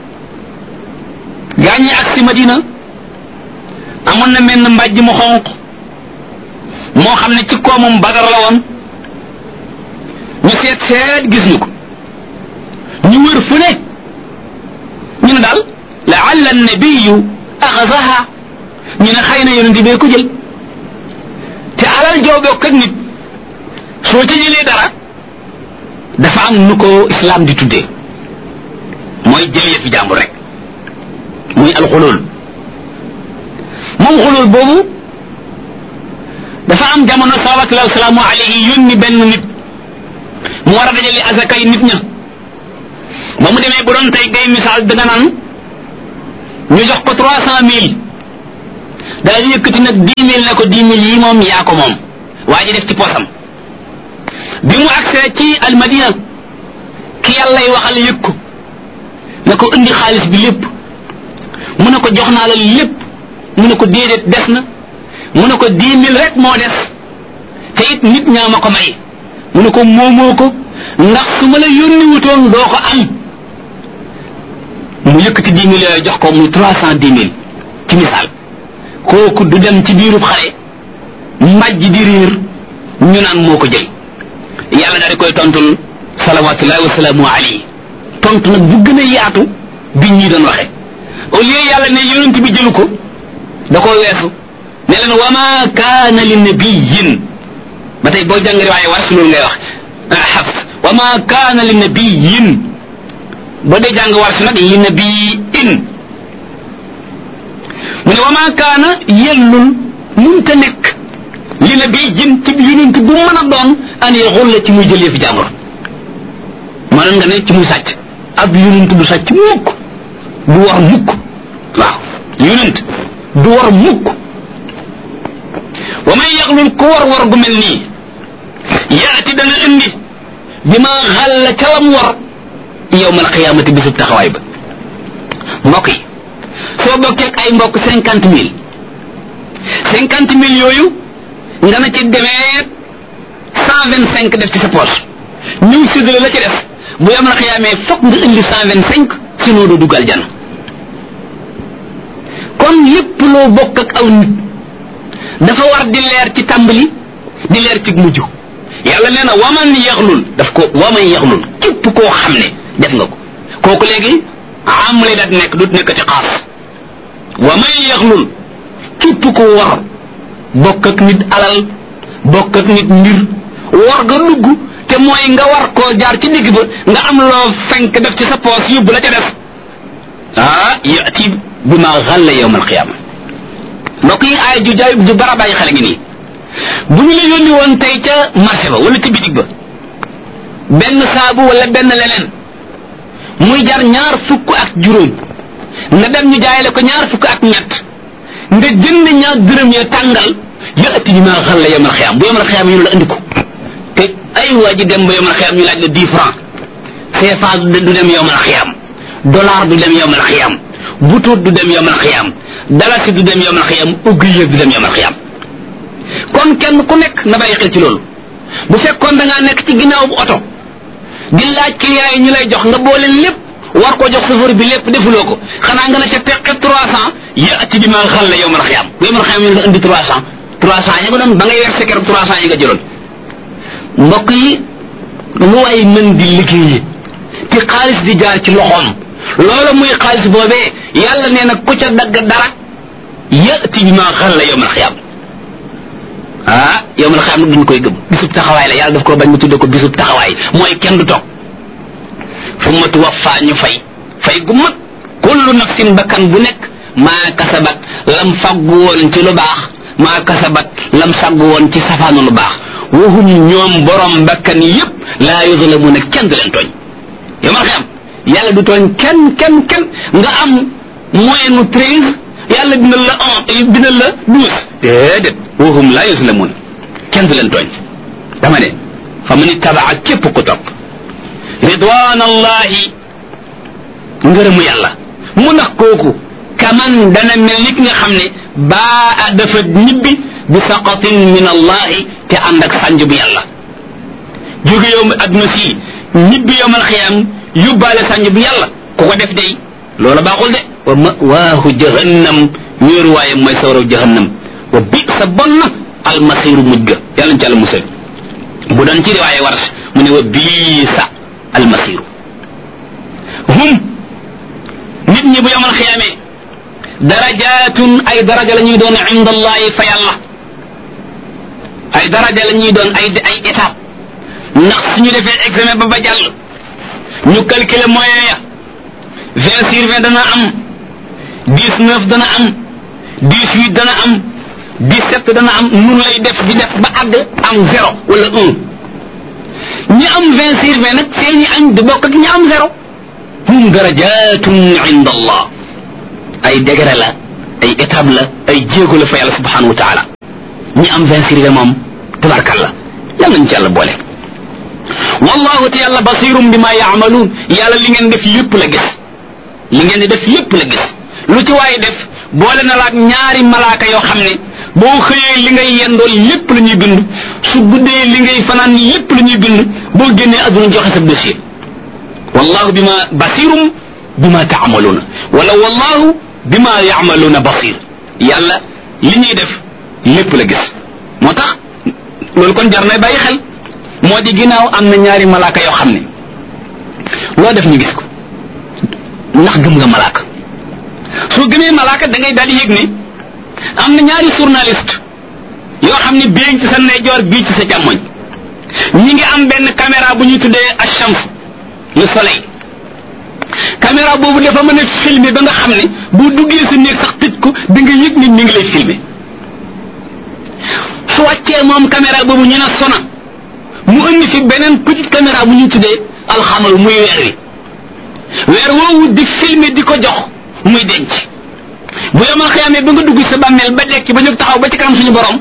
gaañi ak si Madina amoon na menn mbàjj mu xonq moo xam ne ci koomam Badar la woon ñu seet gis ñu ko ñu wër fu ne ñu ne daal la'alla an-nabiyyu axasaha ñu ne xëy na yonent bee ko jël te alal joo bokk ak nit soo ca jëlee dara dafa am nu ko islam di tuddee mooy jël yëfi jàmbur rek muy alxulul moom xulul boobu dafa am jamono salawatullahi wasalaamu alayhi yónni benn nit mu war a dajale azakay nit ña ba mu demee bu doon tey gay misaal danga naan ñu jox ko 300,000 daal di yëkkati nag 10,000 ne ko 10,000 yi moom yaa ko moom waa ji def ci poosam bi mu agsee ci almadina ki yàllay waxal yëg ko ne ko indi xaalis bi lépp mu ne ko jox naa la lépp mu ne ko déedéet des na mu ne ko 10,000 rek moo des te it nit ñaa ma ko may mu ne ko moomoo ko ndax su ma la yónni wutoon doo ko am mu yëkkati 10,000 yooyu jox ko muy 310,000 ci misaal kooku du dem ci biirub xale mbàjj di riir ñu naan moo ko jël yàlla daal di koy tontul salawatullahi wasalaamu alayhi tontu nag bu gën a yaatu bi ñii doon waxe au lieu yàlla ne yonent bi jëlu ko da koo weesu ne leen wa ma kaana li nabiyin ba tey boo jàng riwaaye war si loolu ngay wax xafs wa ma kaana li nabiyin boo dee jàng war si nag li nabiyin mu ne wa ma kaana yellul munta nekk li nabiyin ci yonent bu mën a doon an yaxulla ci muy jëlee fi jàmbur maanaam nga ne ci muy sàcc ab yonent du sàcc mukk du war mukk waaw yonent du war mukk wa man yaxlul ku war gu mel nii yaati dana indi bi ma xàll ca lam war yawmal qiyaamati bisub taxawaay ba mbokk yi soo bokkee ak ay mbokk 50,000 50,000 yooyu nga na ci demee 125 def ci sa poche ñu séddale la ci def bu yawmal qiyaamee fokk nga indi 125 sinon doo dugg aljanna kon lépp loo bokk ak aw nit dafa war di leer ci tàmbali di leer ci mujj yàlla nee na waman yaxlul daf ko waman yaxlul képp koo xam ne def nga ko kooku léegi am lay daat nekk du nekk ci xaas waman yaxlul képp koo war bokk ak nit alal bokk ak nit mbir war nga dugg te mooy nga war koo jaar ci digg ba nga am loo fenk def ci sa poos yóbbu la ca def yati bi ma xalla yawmal qiyaama mbokk yi ay ju bara bàyyi xale ngi nii bu ñu la yónni woon tey ca marché ba wala ci bitig ba benn saabu wala benn leneen muy jar 20 nga dem ñu jaayale ko 20 nga jënd ñaar dërëm ya tàngal yati bi ma xalla yawmal qiyaama bu yawmal qiyaama ñu la andi ko te ay waa ji dem ba yawmal qiyaama ñu laaj la 10 francs CFA du dem yawmal qiyaama dollar du dem yawmal qiyaama butuut du dem yawmal qiyaama dalasi du dem yawmal qiyaama uggiyëg du dem yawmal qiyaama kon kenn ku nekk na bàyyi xel ci loolu bu fekkoon da ngaa nekk ci ginnaaw bu oto di laaj client yi ñu lay jox nga boole lépp war ko jox chauffeur bi lépp defuloo ko xanaa nga ne ca teqe 300 yaati bi ma xal la yawmal qiyaama bu yawmal qiyaama ñu nga indi 300 yi nga doon ba ngay weer seker 300 yi nga jëloon mbokk yi lu waay mën di liggéey te xaalis di jaar ci loxoom loola muy xaalis boobee yàlla nee na ku ca dagg dara yaati bi ma xal la yawmal qiyaama yawmal qiyaama nag duñ koy gëm bisub taxawaay la yàlla daf ko bañ mu tudde ko bisub taxawaay mooy kenn du toog fu ma tuwaffa ñu fay gu mat kullu nafsin bakkan bu nekk maa kasabat lam faggu woon ci lu baax maa kasabat lam saggu woon ci safaanu lu baax wahum ñoom borom bakkan yépp laa yuzlamuna kenn du leen tooñ yawmal qiyaama yàlla du tooñ kenn nga am moyenne 13 yàlla bindal la 1 bindal la 12 déedéet wahum laa yuzlamun kenn du leen tooñ dama ne fa man ittabaa képp ku topp ridwanallahi ngërëmu yàlla mu ndax kooku kaman dana mel ni ki nga xam ne baa dafa ñibbi bi saqatin min allahi te ànd ak sànj bu yàlla jóge yow adduna si ñibbi yawmal qiyaam yóbbaale sànj bu yàlla ku ko def day loola baaxul de wa mawaahu jahannam wéeru waaye mooy sawaraw jahannam wa bi sa bon na almasiru mujj ga yàlla ñu ci àlla musal bu doon ci riwaaye warsh mu ne wa biisa almasiru hum nit ñi bu yawmal qiyaamee darajaatun ay daraja la ñuy doon inda allahi fa yàlla ay daraja la ñuy doon ay étape ndax suñu defee examen ba jàll ñu calculer moyen ya 20/20 dana am 19 dana am 18 dana am 17 dana am nun lay def di def ba àgg am 0 wala 1 ñi am 20/20 nag seeni añ du bokk ak ñi am 0 hum darajatun inda allah ay degré la ay étape la ay jéego la fa yàlla subhanahu wa taala ñi am 20 sirga moom tabarkalla yàlla nañ ci yàlla boole wallahu te yàlla basirum bima yaamaluun yàlla li ngeen def lépp la gis li ngeen di def lépp la gis lu ci waaye def boole na laak ñaari malaaka yoo xam ne boo xëyee li ngay yendool lépp la ñuy bind su guddee li ngay fanaan lépp la ñuy bind boo génnee adduna joxe sa dossier wallahu bima basirum bima taamaluuna wala wallahu bima yaamaluuna basir yàlla li ñuy def lépp la gis moo tax loolu kon jar na bàyyi xel moo di ginnaaw am na ñaari malaaka yoo xam ne loo def ñu gis ko ndax gëm nga malaaka soo gëmee malaaka da ngay daal di yëg ne am na ñaari journaliste yoo xam ne bii ci sa ndeyjoor bii ci sa càmmoñ ñi ngi am benn caméra bu ñuy tuddee ash-shams le soleil caméra boobu dafa mën a filmer ba nga xam ne bu duggee sa néeg sax tëj ko di nga yëg ni mi ngi lay filmer su wàccee moom caméra boobu ñu ne sona mu indi fi beneen petite caméra bu ñuy tuddee alxamal muy weer woowu di filmer di ko jox muy denc bu yomal xiyaamee ba nga dugg sa bàmmeel ba dekk ba jóg taxaw ba ci kanam suñu borom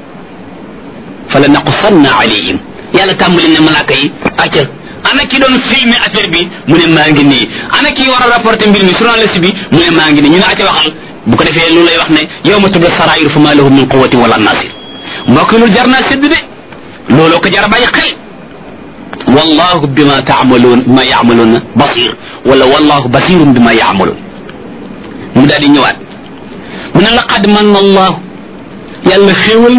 fa la naqussanna alayhim yàlla tàmbali ne malaaka yi acca ana ki doon filmer affaire bi mu ne maa ngi nii ana ki war a rapporter mbir mi journaliste bi mu ne maa ngi nii ñu ne acca waxal bu ko defee loolu lay wax ne yawma tubla sarair fa ma lahu min quwwatin wala nasir mbokk loolu jar naa sédd de looloo ko jar a bàyyi xel wallahu bima taamaluun bima yaamaluuna basir wala wallahu basirun bima yaamaluun mu daal di ñëwaat mu ne laqad manna allahu yàlla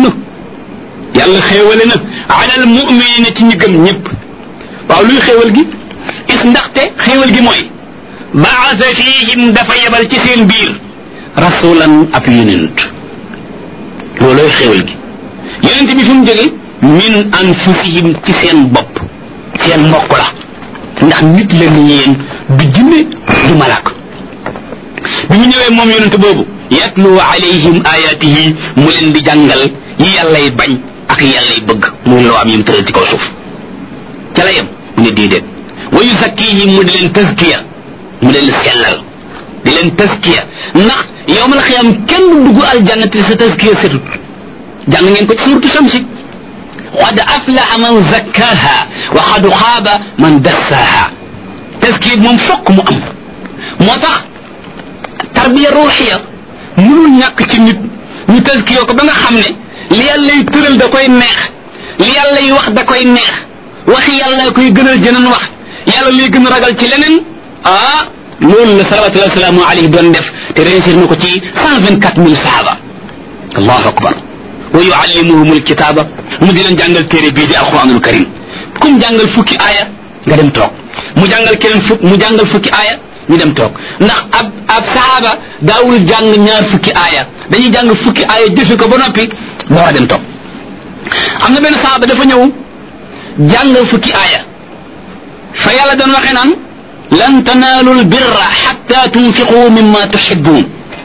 xéewale na ala al muminina ci ñi gëm ñëpp waaw luy xéewal gi is ndaxte xéewal gi mooy baasa fihim dafa yebal ci seen biir rasulan ab yonent loolooy xéewal gi yonent bi fu mu jóge min anfusihim ci seen bopp seen mbokk la ndax nit la ni yéen du jinne du malaaka bi mu ñëwee moom yonent boobu yatlu alayhim ayatihi mu leen di jàngal yi yàllay bañ ak yàllay bëgg muy loo am yim tëral ci kaw suuf ca la yem mu ne déedéet wa yuzakkihim mu di leen tazkiya mu leen sellal di leen tazkiya ndax yawmal xiyaam kenn du dugg aljanna te sa tazkiya setut jàng ngeen ko ci suuratu Shamsi qad aflaha man zakkaha wa qad xaaba man dassaha tazkiya moom fokk mu am moo tax tarbiya ruuxiya mënul ñàkk ci nit ñu tazkiya ko ba nga xam ne li yàllay tëral da koy neex li yàllay wax da koy neex waxi yàlla koy gënal jeneen wax yàlla lay gën a ragal ci leneen loolu la salawatullahi wasalaamu alayhi doon def te réussir na ko ci 124 000 sahaba allahu akbar wa yuallimuhum alkitaba mu di leen jàngal téere bii di alquranul karim kum jàngal fukki aaya nga dem toog mu jàngal keneen mu jàngal fukki aaya ñu dem toog ndax ab sahaba daawul jàng ñaar fukki aaya dañuy jàng fukki aaya jëfe ko ba noppi door a dem toog am na benn sahaba dafa ñëw jàng fukki aaya fa yàlla doon waxe naan lan tanaalul birra hatta tunfiqu mimma tuhibbun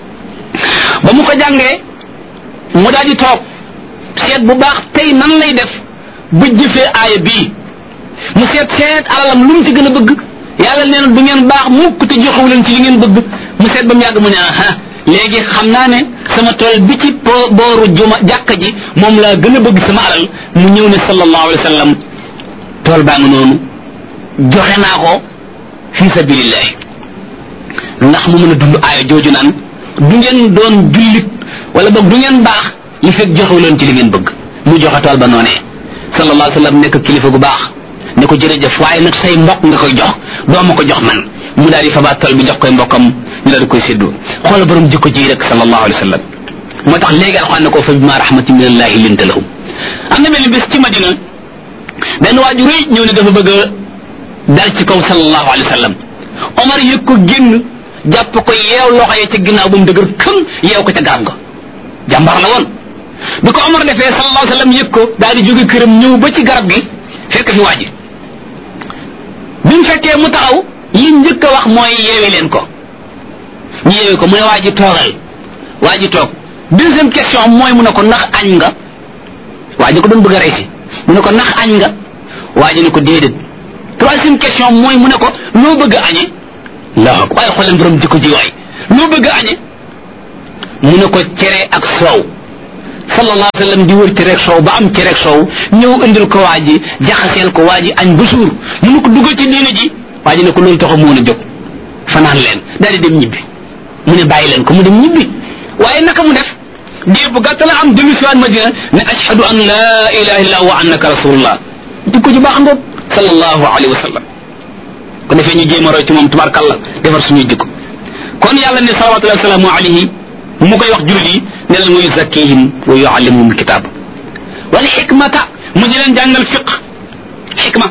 ba mu ko jàngee mu daal di toog seet bu baax tey nan lay def ba jëfee aaya bii mu seet alalam lu mu ci gën a bëgg yàlla nee na du ngeen baax mukk te joxewu leen ci li ngeen bëgg mu seet ba mu yàgg mu ne léegi xam naa ne sama tool bi ci booru jàkka ji moom laa gën a bëgg sama alal mu ñëw ne sallallahu alayhi wa sallam tool baa nga noonu joxe naa ko fi sabilillah ndax mu mën a dund aaya jooju naan du ngeen doon jullit wala boog du ngeen baax li fekk joxewu leen ci li ngeen bëgg mu joxe tool ba noonee sallallahu alayhi wa sallam nekk kilifa gu baax ne ko jërëjëf waaye nag say mbokk nga koy jox doo ma ko jox man mu daal di fabaat tool bi jox koy mbokkam ñu daal di koy séddoo xoola borom jikko ji rek sallallahu alayhi wa sallam moo tax léegi alxuraan ne ko fa bima rahmatin min allahi linta lahum am na benn bés ci Madina benn waaju rëy ñëw ne dafa bëgg a dal ci kaw sallallahu alayhi wa sallam Omar yëg ko génn jàpp ko yeew loxo yi ca ginnaaw ba mu dëgër këm yeew ko ca garab ga jàmbar la woon bi ko Omar defee sallallahu alayhi wa sallam yëg ko daal di jóge këram ñëw ba ci garab gi fekk fi waa ji bi mu fekkee mu taxaw li njëkk a wax mooy yeewi leen ko ñu yeewi ko mu ne waa ji toogal waa ji toog deuxième question mooy mu ne ko ndax añ nga waa ji ko doon bëgg a rey si mu ne ko ndax añ nga waa ji ne ko déedéet troisième question mooy mu ne ko loo bëgg a añe waaye xool leen borom jikko ji waay loo bëgg a añe mu ne ko cere ak soow sallallahu alayhi wa sallam di wër cere ak soow ba am cere ak soow ñëw indil ko waa ji jaxaseel ko waa ji añ ba suur mu ne ko dugal ci diina ji waa ji ne ko loolu taxaw mu woon a jóg fanaan leen daal di dem ñibbi mu ne bàyyi leen ko mu dem ñibbi waaye naka mu def diir bu gàtt la am dellu si waat Madina ne ashhadu an la ilaha illallah wa annaka rasulullah jikko ji baax ngoog sallallahu alayhi wa sallam ko defee ñu jéem a roy ci moom tubaarkàlla defar suñuy jikko kon yàlla ne salawatullahi wa salaamu alayhi mu koy wax jullit yi ne leen wa yuzakkihim wa yuallimuhum kitaab wal xikmata mu di leen jàngal xikma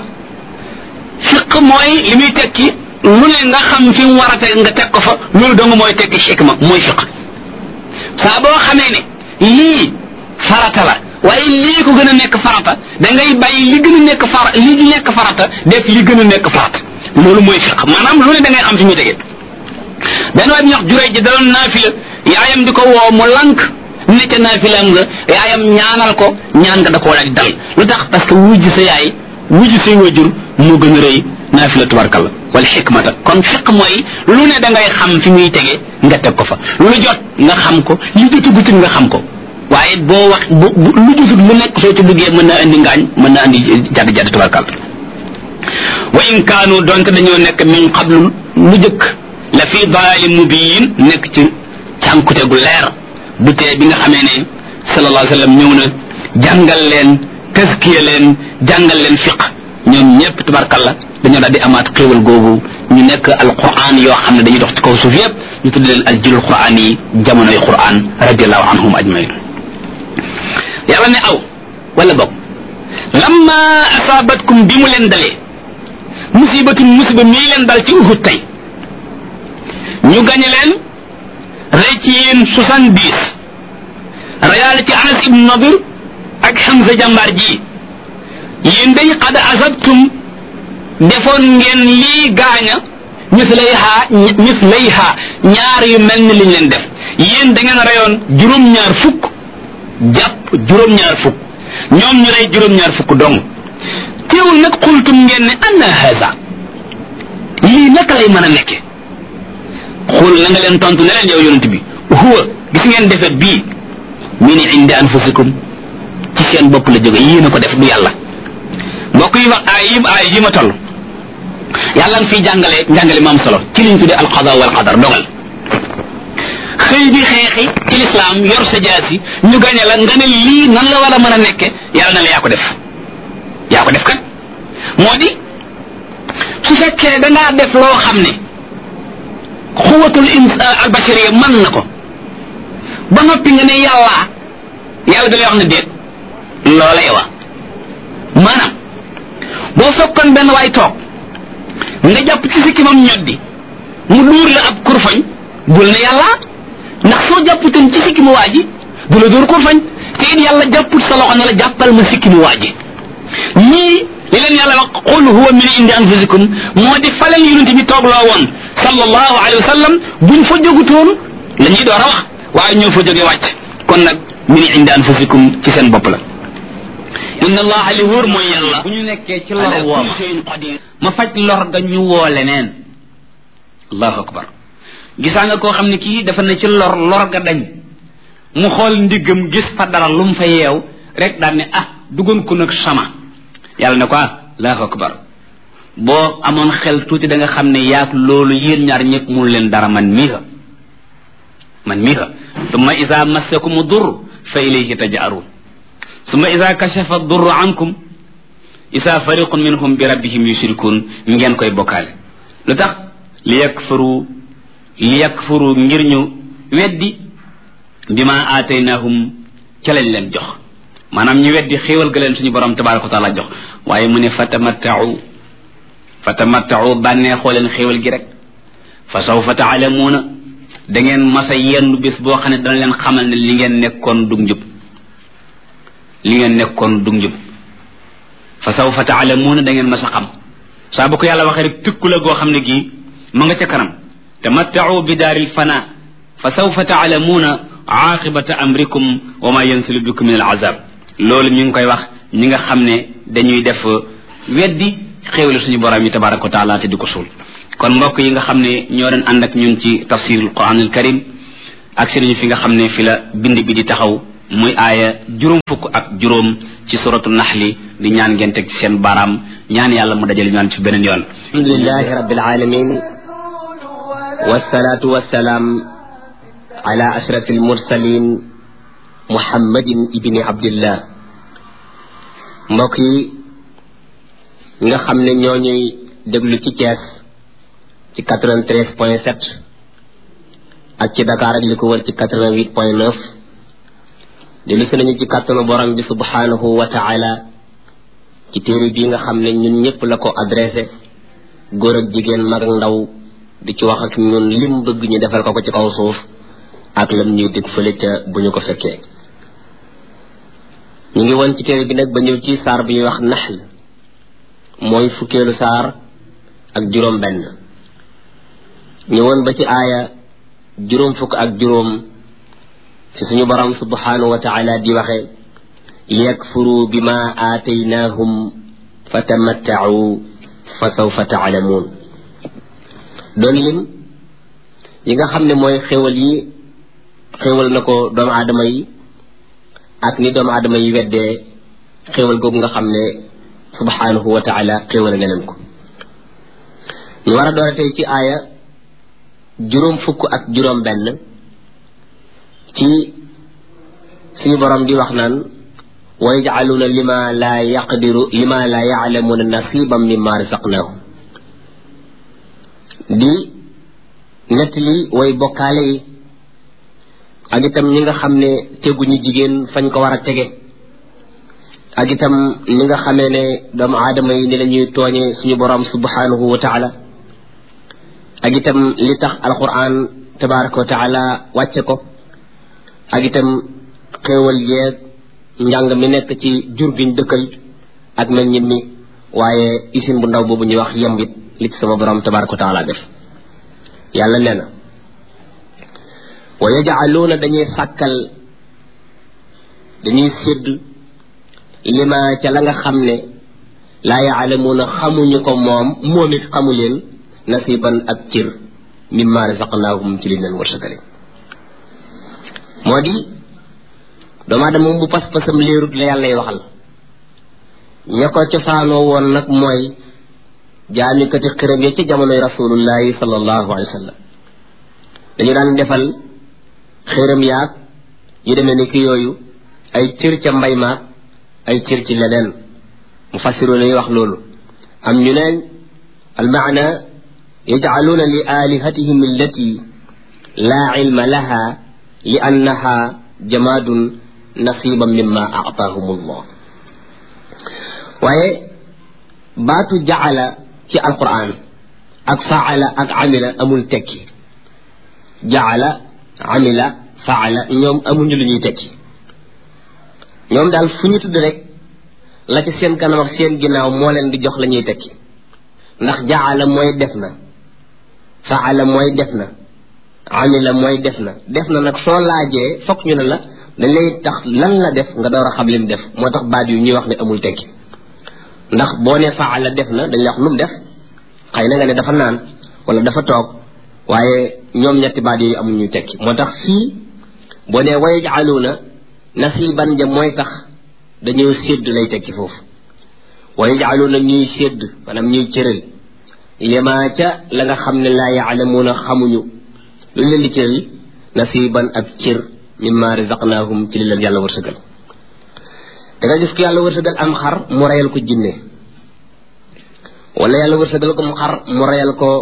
mooy li muy tekki lu ne nga xam fi mu war a teg nga teg ko fa loolu dong mooy tekki xikma mooy fiq saa boo xamee ne lii farata la waaye lii ko gën a nekk farata da ngay bàyyi li gën a nekk li nekk farata def li gën a nekk farata loolu mooy fiq maanaam lu ne da ngay xam fi muy tegee benn waay bi ñu wax Juray ji da doon naafila yaayam di ko woo mu lank ne ca naafilaam nga yaayam ñaanal ko ñaan nga da koo daal di dal lu tax parce que wujj sa yaay wujj say wajur moo gën a rëy naafila tubarkalla wal xikmata kon fiq mooy lu ne da ngay xam fi muy tege nga teg ko fa lu jot nga xam ko li jotugutit nga xam ko waaye boo wax lu jotut lu nekk soo ci duggee mën na andi ngaañ mën na andi jadd tubarkalla wa in kaanu donte dañoo nekk min qablu lu jëkk la fi dalaalin mubiin nekk ci cànkute gu leer du tee bi nga xamee ne sallallahu alayhi wa sallam ñëw na jàngal leen taskiya leen jàngal leen fiq ñoom ñëpp tubarkalla dañoo daal di amaat xéewal googu ñu nekk alquran yoo xam ne dañuy dox ci kaw suuf yëpp ñu tudd leen aljilul quran yi jamonoy quran radiallahu anhum ajmain yàlla ne aw wala boog lamma asaabatkum bi mu leen dalee musiba mii leen dal ci Uhud tey ñu gañe leen rey ci yéen 70 reyaale ci Anas ibn Nadir ak Hamza jàmbaar ji yéen day qad asabtum defoon ngeen lii gaaña mislayha ñaar yu mel ni liñ leen def yéen da ngeen reyoon juróom-ñaar fukk jàpp juróom-ñaar fukk ñoom ñu rey juróom-ñaar fukk dong teewul nag xultum ngeen ne anna haza lii naka lay mën a nekke xul na nga leen tontu ne leen yow yonent bi huwa gis ngeen defet bii min indi anfusikum ci seen bopp la jóge yéen a ko def du yàlla mbokk yi wax ay yi ma toll yàlla nga fiy njàngale maam solo ci liñ tuddee alqada wal qadar dogal xëy di xeexi ci lislaam yor sa jaasi ñu gañe la nga ne lii nan la war a mën a nekke yàlla na la yaa ko def kat moo di su fekkee dangaa def loo xam ne xuwatul albashariya mën na ko ba noppi nga ne yàlla da lay wax ne déet loola yowa maanaam boo fekkoon benn waay toog nga jàpp ci sikkimam ñoddi mu dóor la ab kurfañ bul ne yàlla ndax soo jàpputoon ci sikkimu waa ji du la dóor kurfañ te it yàlla jàpput sa loxo ne la jàppal ma sikkimu waa ji ñii li leen yàlla wax qul huwa min indi anfusikum moo di fa leen yonent bi toog loo woon sallallahu alayhi wa sallam buñ fa jógutoon la ñuy door a wax waaye ñoo fa jóge wàcc kon nag min indi anfusikum ci seen bopp la inna allaha li wóor mooy yàlla
bu ñu nekkee ci lor woo ma faj lor ga ñu woo leneen allahu akbar gisaa nga koo xam ne kii dafa ne ci lor ga dañ mu xool ndiggam gis fa dara lu mu fa yeew rek daan ne duggoon ko nag sama yàlla ne ko allahu akbar boo amoon xel tuuti da nga xam ne yaak loolu yéen ñaar ñëpp mu leen dara man mii summa isa massakum dur fa ilayhi taj'arun summa isa kashafa durru ankum isa fariqun minhum bi rabbihim yushrikun ngeen koy bokkaale lu tax li yakfuru ngir ñu weddi bima aataynahum ca lañ leen jox maanaam ñu weddi xéewal ga leen suñu borom tabaraka wa taala jox waaye mu ne fatamatta'u bànneexoo leen xéewal gi rek fa sawfa taalamuuna da ngeen masa yenn bés boo xam ne dana leen xamal ne li ngeen nekkoon dug njub fa sawfa taalamuuna da ngeen masa xam saa bu ko yàlla waxee rek tëkku la goo xam ne gii ma nga ca kanam tamatta'u bi daaril fana fa sawfa taalamuuna aaqibata amrikum wa ma yansilu bikum min al azab loolu ñu ngi koy wax ñi nga xam ne dañuy def weddi xéewale suñu borom yi tabaraka wa taala te di ko suul kon mbokk yi nga xam ne ñoo doon ànd ak ñun ci tafsirul quranul karim ak nañu fi nga xam ne fi la bind bi di taxaw muy aaya juróom fukk ak juróom ci suratu naxli di ñaan ngeen teg ci seen baaraam ñaan yàlla mu dajale ñaan ci beneen yoon.
alhamdulillahi rabbil alamin wassalatu wassalaam ala ashrafil mursalin muhammadin ibni abdillah. mbokk yi nga xam ne ñoo ñuy déglu ci Thiès ci 93.7 ak ci Dakar ak li ko wër ci 88.9 dellu si nañu ci kàttanu borom bi subhanahu wa taala ci téere bii nga xam ne ñun ñëpp la ko adressé góor ak jigéen mag ak ndaw di ci wax ak ñun lim bëgg ñu defal ko ci kaw suuf ak lam ñuy dig fële ca bu ñu ko fekkee. ñu ngi woon ci téere bi nag ba ñëw ci saar bi ñuy wax naxl mooy fukkeelu saar ak juróom benn ñëwoon ba ci aaya juróom fukk ak juróom ci suñu borom subhanahu wa taala di waxe liyakfuru bima aataynahum fatamatta'u fa sawfa ta'lamun doon lim yi nga xam ne mooy xéwal yi xéwal na ko doomu aadama yi ak ni doomu aadama yi weddee xéwal googu nga xam ne subhanahu wa taala xéwal na leen ko. ñu war a doore tey ci aaya juróom fukk ak juróom benn ci suñu borom di wax naan wa yaj'aluna lima la ya'lamuna nasiban mimma razaqnahum di nettali way bokkaale yi ak itam ñi nga xam ne teguñu jigéen fañ ko war a tege ak itam ñi nga xamee ne doomu aadama yi ni la ñuy tooñe suñu borom subhanahu wa taala ak itam li tax alquran tabaraka wa taala wàcce ko ak itam xéewal yeeg njàng mi nekk ci jur giñ dëkkal ak meññit mi waaye isin bu ndaw boobu ñuy wax yembit li ci sama borom tabaraka wa taala def. yàlla nee na wa yaj'aluuna dañuy sàkkal dañuy sédd lima ca la nga xam ne laa yaalamuuna xamuñu ko moom it xamu leen nasiban ak cër mimma razaqnaahum ci li leen wërsëgale. moo di doomu aadama moom bu pas-pasam léerut la yàllay waxal ña ko cosaanoo woon nag mooy jaamikati xiram ya ci jamonoy rasulullahi sallallahu alayhi wa sallam dañu daan defal xiram yaag yu demee ni ki yooyu ay cër ca mbay ma ay cër ci leneen mu fassiru lañuy wax loolu. am ñu neen almaana yaj'aluuna li alihatihim allati laa ilma laha li annaha jamaadun nasiban mimma a'taahum allah. waaye baatu ja'ala ci alquran ak faala ak amila amul tekki. ja'ala amila faala ñoom amuñu lu ñuy tekki. ñoom daal fu ñu tudd rek la ci seen kanam ak seen ginnaaw moo leen di jox la ñuy tekki ndax ja'ala mooy def na faala mooy def na amila mooy def na nag soo laajee fokk ñu ne la dañ lay tax lan la def nga door a xam lim def moo tax baat yu ñuy wax ne amul tekki ndax boo ne faala def na dañ lay wax lu mu def xëy na nga ne dafa naan wala dafa toog waaye ñoom ñetti baat yooyu amuñu tekki moo tax fii boo ne wa yaj'aluuna nasiban ja mooy tax dañoo sédd lay tekki foofu wa yaj'aluuna ñuy sédd maanaam ñuy cëral lima ca la nga xam ne laa yaalamuuna xamuñu lu leen di cëral nasiban ak cër mimma razaqnaahum ci li leen yàlla wërsëgal. da nga gis ko yàlla wërsëgal am xar mu reyal ko jinne wala yàlla wërsëgal ko mu xar mu reyal ko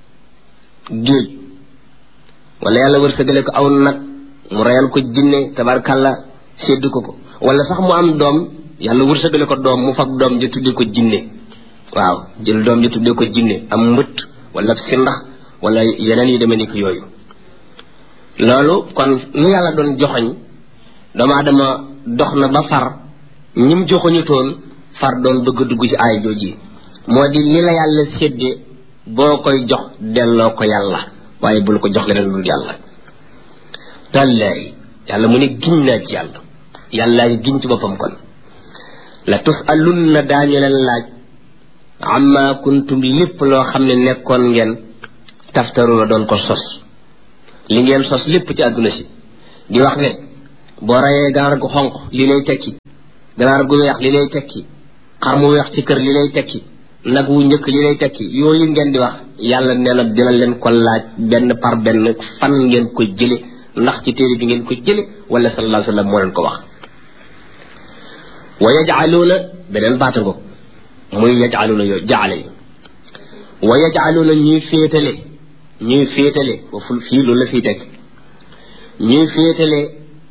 géej wala yàlla wërsëgale ko aw nag mu reyal ko jinne tabarkalla sédd ko wala sax mu am doom yàlla wërsëgale ko doom mu fab doom ja tudde ko jinne. waaw jël doom ja tudde ko jinne am mbëtt wala sindax wala yeneen yu demee ni ko yooyu. loolu kon nu yàlla doon joxoñ doomu aadama dox na ba far ñim joxoñu toon far doon bëgg a dugg ci aay jooji moo di li la yàlla séddee boo koy jox delloo ko yàlla waaye bul ko jox leneen dul yàlla. tallaay yàlla mu ne giñ naa ci yàlla giñ ci boppam kon la tusalunna daañu leen laaj amma kuntum lépp loo xam ne nekkoon ngeen taftaruna doon ko sos li ngeen sos lépp ci àdduna si di wax ne boo rayee ganaar gu xonq li lay tekki ganaar gu weex li lay tekki xar mu weex ci kër li lay tekki nag wu njëkk li lay tekki yooyu ngeen di wax yàlla nee na dina leen ko laaj benn par benn fan ngeen ko jële ndax ci téere bi ngeen ko jële wala sallallahu alayhi wa sallam moo leen ko wax wa yaj'aluuna beneen baata ngo muy yaj'aluuna yooyu jaale yi wa yaj'aluuna ñuy féetale foofu fii loolu la fii tekki ñuy féetale